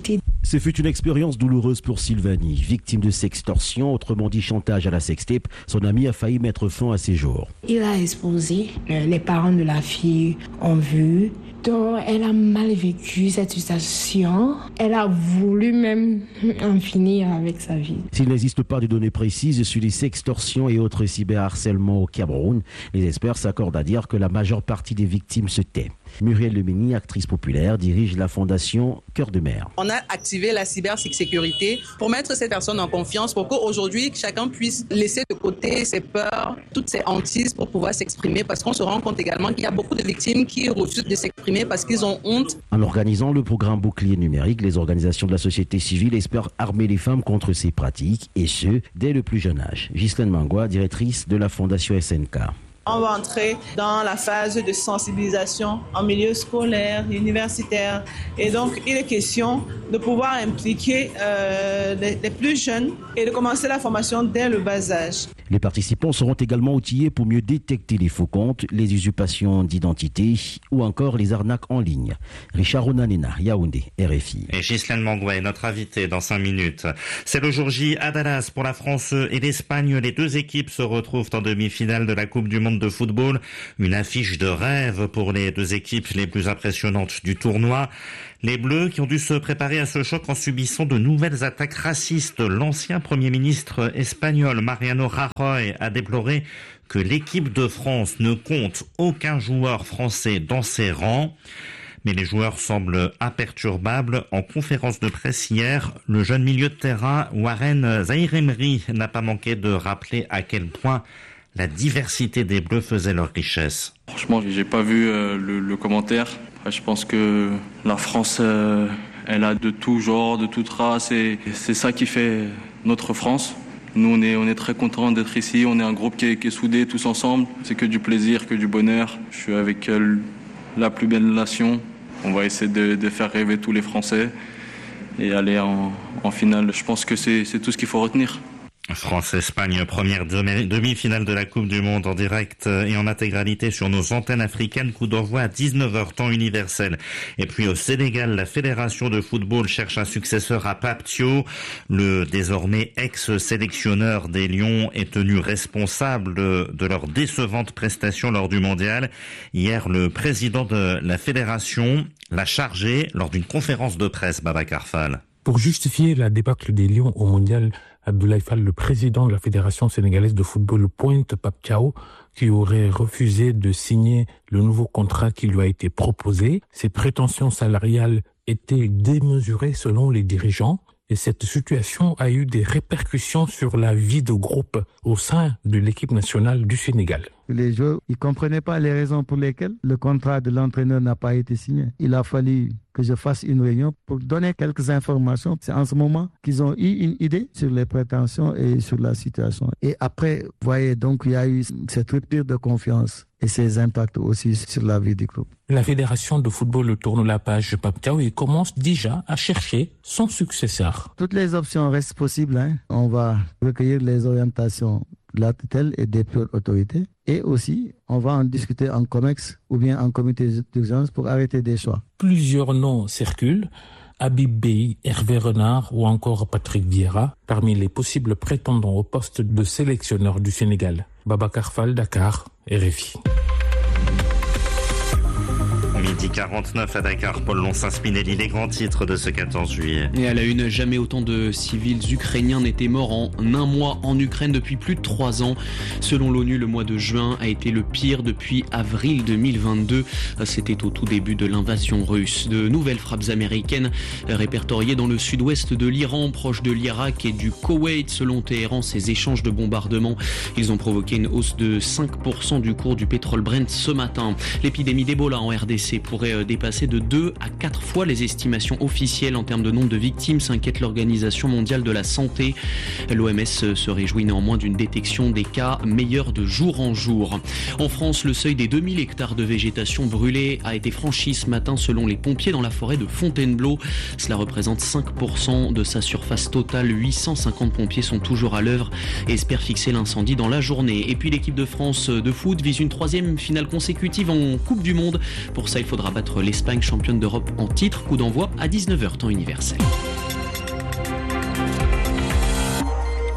Ce fut une expérience douloureuse pour Sylvanie. Victime de sextorsion, autrement dit chantage à la sextape, son ami a failli mettre fin à ses jours. Il a exposé, les parents de la fille ont vu. Donc, elle a mal vécu cette situation. Elle a voulu même en finir avec sa vie. S'il n'existe pas de données précises sur les sextorsions et autres cyberharcèlements au Cameroun, les experts s'accordent à dire que la majeure partie des victimes se tait. Muriel Lemini, actrice populaire, dirige la fondation Cœur de Mer. On a activé la cybersécurité pour mettre ces personnes en confiance, pour qu'aujourd'hui, chacun puisse laisser de côté ses peurs, toutes ses hantises pour pouvoir s'exprimer, parce qu'on se rend compte également qu'il y a beaucoup de victimes qui refusent de s'exprimer parce qu'ils ont honte. En organisant le programme Bouclier numérique, les organisations de la société civile espèrent armer les femmes contre ces pratiques, et ce, dès le plus jeune âge. Ghislaine Mangua, directrice de la fondation S N K. On va entrer dans la phase de sensibilisation en milieu scolaire, universitaire. Et donc, il est question de pouvoir impliquer euh, les, les plus jeunes et de commencer la formation dès le bas âge. Les participants seront également outillés pour mieux détecter les faux comptes, les usurpations d'identité ou encore les arnaques en ligne. Richard Onanena, Yaoundé, R F I. Et Ghislaine Mangoué, notre invité dans cinq minutes. C'est le jour J à Dallas pour la France et l'Espagne. Les deux équipes se retrouvent en demi-finale de la Coupe du Monde de football. Une affiche de rêve pour les deux équipes les plus impressionnantes du tournoi. Les Bleus qui ont dû se préparer à ce choc en subissant de nouvelles attaques racistes. L'ancien Premier ministre espagnol Mariano Rajoy a déploré que l'équipe de France ne compte aucun joueur français dans ses rangs. Mais les joueurs semblent imperturbables. En conférence de presse hier, le jeune milieu de terrain Warren Zaïre-Emery n'a pas manqué de rappeler à quel point la diversité des Bleus faisait leur richesse. Franchement, j'ai pas vu euh, le, le commentaire. Après, je pense que la France, euh, elle a de tout genre, de toute race, et c'est ça qui fait notre France. Nous, on est, on est très contents d'être ici. On est un groupe qui est, qui est soudé tous ensemble. C'est que du plaisir, que du bonheur. Je suis avec euh, la plus belle nation. On va essayer de, de faire rêver tous les Français et aller en, en finale. Je pense que c'est, c'est tout ce qu'il faut retenir. France-Espagne, première demi-finale de la Coupe du Monde en direct et en intégralité sur nos antennes africaines. Coup d'envoi à dix-neuf heures, temps universel. Et puis au Sénégal, la Fédération de football cherche un successeur à Pape Thiaw. Le désormais ex-sélectionneur des Lions est tenu responsable de, de leur décevante prestation lors du mondial. Hier, le président de la Fédération l'a chargé lors d'une conférence de presse, Babacar Fall. Pour justifier la débâcle des Lions au mondial, Abdoulaye Fall, le président de la Fédération sénégalaise de football, pointe Pape Thiaw, qui aurait refusé de signer le nouveau contrat qui lui a été proposé. Ses prétentions salariales étaient démesurées selon les dirigeants. Et cette situation a eu des répercussions sur la vie de groupe au sein de l'équipe nationale du Sénégal. Les joueurs, ils ne comprenaient pas les raisons pour lesquelles le contrat de l'entraîneur n'a pas été signé. Il a fallu que je fasse une réunion pour donner quelques informations. C'est en ce moment qu'ils ont eu une idée sur les prétentions et sur la situation. Et après, vous voyez, donc il y a eu cette rupture de confiance et ses impacts aussi sur la vie du club. La Fédération de football tourne la page Pape Thiaw et commence déjà à chercher son successeur. Toutes les options restent possibles. Hein. On va recueillir les orientations de la tutelle et des pures autorités. Et aussi, on va en discuter en COMEX ou bien en comité d'urgence pour arrêter des choix. Plusieurs noms circulent. Habib Bey, Hervé Renard ou encore Patrick Vieira, parmi les possibles prétendants au poste de sélectionneur du Sénégal. Babacar Fall, Dakar, R F I. Midi quarante-neuf à Dakar, Paul Lonssin-Spinelli, les grands titres de ce quatorze juillet. Et à la une, jamais autant de civils ukrainiens n'étaient morts en un mois en Ukraine depuis plus de trois ans. Selon l'ONU, le mois de juin a été le pire depuis avril deux mille vingt-deux. C'était au tout début de l'invasion russe. De nouvelles frappes américaines répertoriées dans le sud-ouest de l'Iran, proche de l'Irak et du Koweït. Selon Téhéran, ces échanges de bombardements, ils ont provoqué une hausse de cinq pour cent du cours du pétrole Brent ce matin. L'épidémie d'Ebola en R D C pourrait dépasser de deux à quatre fois les estimations officielles en termes de nombre de victimes, s'inquiète l'Organisation mondiale de la santé. L'O M S se réjouit néanmoins d'une détection des cas meilleure de jour en jour. En France, le seuil des deux mille hectares de végétation brûlée a été franchi ce matin selon les pompiers dans la forêt de Fontainebleau. Cela représente cinq pour cent de sa surface totale. huit cent cinquante pompiers sont toujours à l'œuvre et espèrent fixer l'incendie dans la journée. Et puis l'équipe de France de foot vise une troisième finale consécutive en Coupe du Monde. Pour ça, il faudra battre l'Espagne, championne d'Europe en titre. Coup d'envoi à dix-neuf heures, temps universel.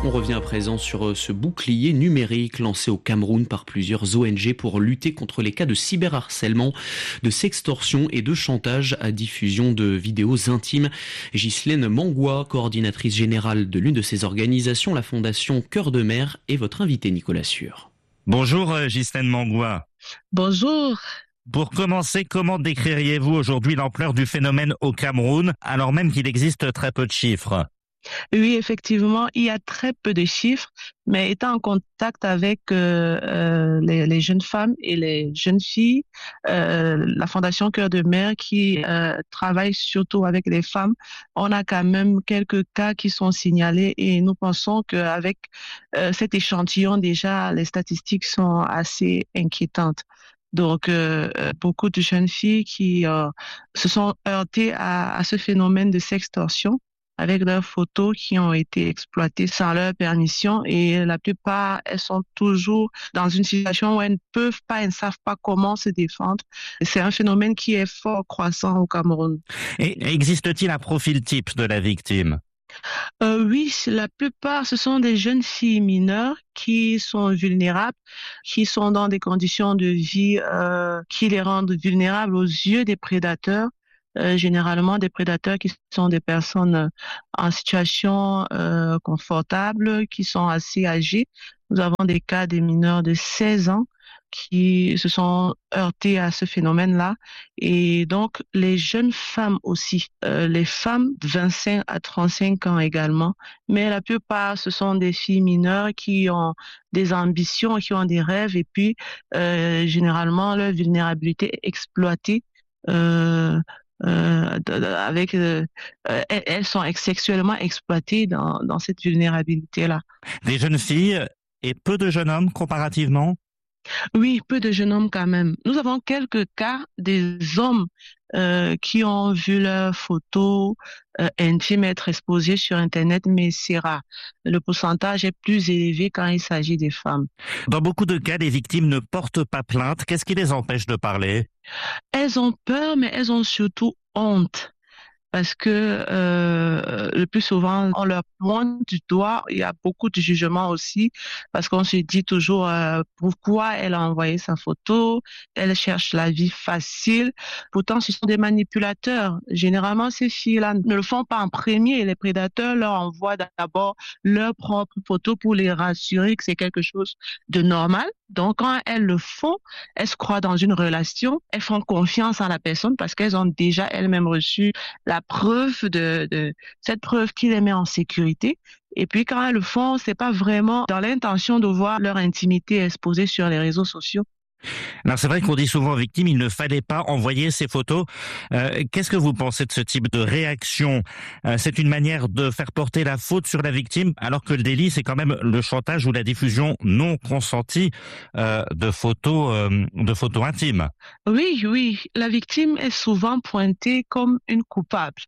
On revient à présent sur ce bouclier numérique lancé au Cameroun par plusieurs O N G pour lutter contre les cas de cyberharcèlement, de sextorsion et de chantage à diffusion de vidéos intimes. Ghislaine Mangoua, coordinatrice générale de l'une de ces organisations, la Fondation Cœur de Mer, est votre invité, Nicolas Sueur. Bonjour Ghislaine Mangoua. Bonjour. Pour commencer, comment décririez-vous aujourd'hui l'ampleur du phénomène au Cameroun, alors même qu'il existe très peu de chiffres ? Oui, effectivement, il y a très peu de chiffres, mais étant en contact avec euh, euh, les, les jeunes femmes et les jeunes filles, euh, la Fondation Cœur de Mer qui euh, travaille surtout avec les femmes, on a quand même quelques cas qui sont signalés et nous pensons qu'avec euh, cet échantillon déjà, les statistiques sont assez inquiétantes. Donc, euh, beaucoup de jeunes filles qui euh, se sont heurtées à, à ce phénomène de sextorsion avec leurs photos qui ont été exploitées sans leur permission et la plupart, elles sont toujours dans une situation où elles ne peuvent pas, elles ne savent pas comment se défendre. C'est un phénomène qui est fort croissant au Cameroun. Et existe-t-il un profil type de la victime ? Euh, oui, la plupart, ce sont des jeunes filles mineures qui sont vulnérables, qui sont dans des conditions de vie euh, qui les rendent vulnérables aux yeux des prédateurs. Euh, généralement des prédateurs qui sont des personnes en situation euh, confortable, qui sont assez âgées. Nous avons des cas de mineurs de seize ans qui se sont heurtés à ce phénomène-là. Et donc, les jeunes femmes aussi, euh, les femmes de vingt-cinq à trente-cinq ans également. Mais la plupart, ce sont des filles mineures qui ont des ambitions, qui ont des rêves et puis, euh, généralement, leur vulnérabilité est exploitée euh, Euh, avec euh, elles sont sexuellement exploitées dans, dans cette vulnérabilité-là. Des jeunes filles et peu de jeunes hommes comparativement ? Oui, peu de jeunes hommes quand même. Nous avons quelques cas des hommes euh, qui ont vu leurs photos euh, intimes être exposées sur Internet, mais c'est rare. Le pourcentage est plus élevé quand il s'agit des femmes. Dans beaucoup de cas, les victimes ne portent pas plainte. Qu'est-ce qui les empêche de parler ? Elles ont peur, mais elles ont surtout honte. Parce que euh, le plus souvent, on leur pointe du doigt. Il y a beaucoup de jugements aussi, parce qu'on se dit toujours euh, pourquoi elle a envoyé sa photo. Elle cherche la vie facile. Pourtant, ce sont des manipulateurs. Généralement, ces filles-là ne le font pas en premier. Les prédateurs leur envoient d'abord leur propre photo pour les rassurer que c'est quelque chose de normal. Donc, quand elles le font, elles se croient dans une relation. Elles font confiance en la personne parce qu'elles ont déjà elles-mêmes reçu la preuve de, de cette preuve qui les met en sécurité. Et puis quand elles le font, c'est pas vraiment dans l'intention de voir leur intimité exposée sur les réseaux sociaux. Alors c'est vrai qu'on dit souvent aux victimes, il ne fallait pas envoyer ces photos. Euh, qu'est-ce que vous pensez de ce type de réaction ? euh, C'est une manière de faire porter la faute sur la victime, alors que le délit, c'est quand même le chantage ou la diffusion non consentie euh, de photos, euh, de photos intimes. Oui, oui, la victime est souvent pointée comme une coupable.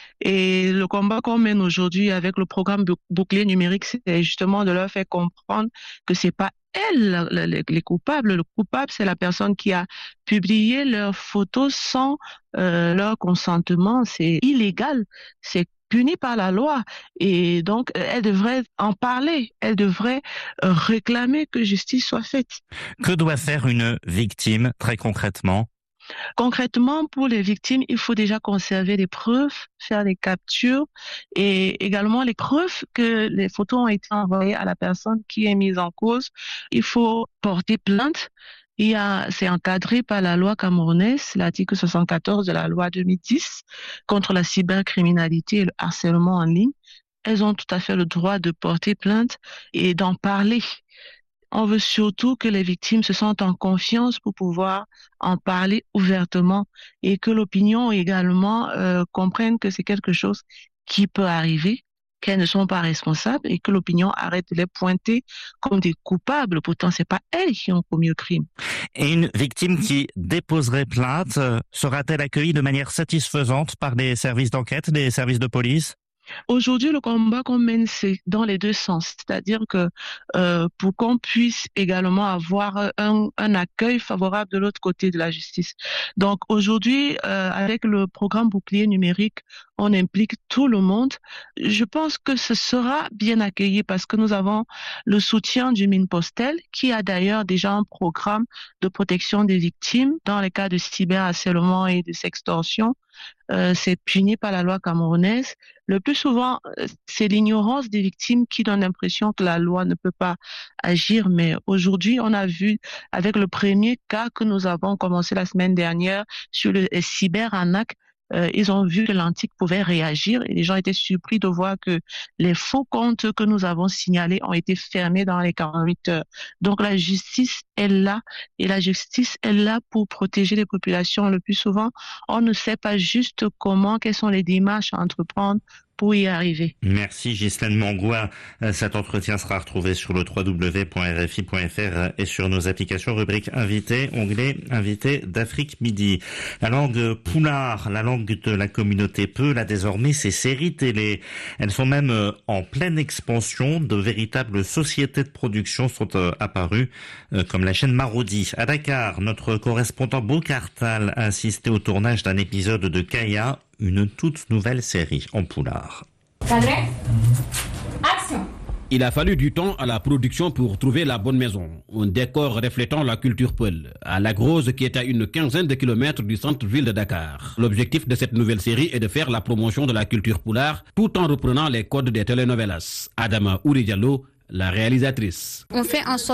Et le combat qu'on mène aujourd'hui avec le programme bouclier numérique, c'est justement de leur faire comprendre que c'est pas elles les, les coupables. Le coupable, c'est la personne qui a publié leurs photos sans euh, leur consentement. C'est illégal, c'est puni par la loi. Et donc, elle devrait en parler. Elle devrait euh, réclamer que justice soit faite. Que doit faire une victime, très concrètement ? Concrètement, pour les victimes, il faut déjà conserver les preuves, faire des captures et également les preuves que les photos ont été envoyées à la personne qui est mise en cause. Il faut porter plainte. Il y a, c'est encadré par la loi camerounaise, l'article soixante-quatorze de la loi deux mille dix contre la cybercriminalité et le harcèlement en ligne. Elles ont tout à fait le droit de porter plainte et d'en parler. On veut surtout que les victimes se sentent en confiance pour pouvoir en parler ouvertement et que l'opinion également euh, comprenne que c'est quelque chose qui peut arriver, qu'elles ne sont pas responsables et que l'opinion arrête de les pointer comme des coupables. Pourtant, c'est pas elles qui ont commis le crime. Et une victime qui déposerait plainte, sera-t-elle accueillie de manière satisfaisante par les services d'enquête, des services de police ? Aujourd'hui, le combat qu'on mène, c'est dans les deux sens. C'est-à-dire que euh, pour qu'on puisse également avoir un, un accueil favorable de l'autre côté de la justice. Donc aujourd'hui, euh, avec le programme bouclier numérique, on implique tout le monde, je pense que ce sera bien accueilli parce que nous avons le soutien du Minpostel qui a d'ailleurs déjà un programme de protection des victimes dans les cas de cyberharcèlement et de sextorsion. Euh, c'est puni par la loi camerounaise. Le plus souvent, c'est l'ignorance des victimes qui donne l'impression que la loi ne peut pas agir. Mais aujourd'hui, on a vu avec le premier cas que nous avons commencé la semaine dernière sur le cyberarnaque, Euh, ils ont vu que l'Antique pouvait réagir et les gens étaient surpris de voir que les faux comptes que nous avons signalés ont été fermés dans les quarante-huit heures. Donc la justice est là et la justice est là pour protéger les populations. Le plus souvent, on ne sait pas juste comment, quelles sont les démarches à entreprendre pour y arriver. Merci Ghislaine Mangoua. Cet entretien sera retrouvé sur le w w w point r f i point f r et sur nos applications rubrique invité, onglet invité d'Afrique Midi. La langue poulard, la langue de la communauté Peul, a désormais ses séries télé. Elles sont même en pleine expansion. De véritables sociétés de production sont apparues, comme la chaîne Marodi. À Dakar, notre correspondant Bokartal a assisté au tournage d'un épisode de Kaya, une toute nouvelle série en poulard. Action. Il a fallu du temps à la production pour trouver la bonne maison, un décor reflétant la culture Peul, à La Grosse qui est à une quinzaine de kilomètres du centre-ville de Dakar. L'objectif de cette nouvelle série est de faire la promotion de la culture poulard tout en reprenant les codes des telenovelas. Adama Ouri Diallo, la réalisatrice. On fait en sorte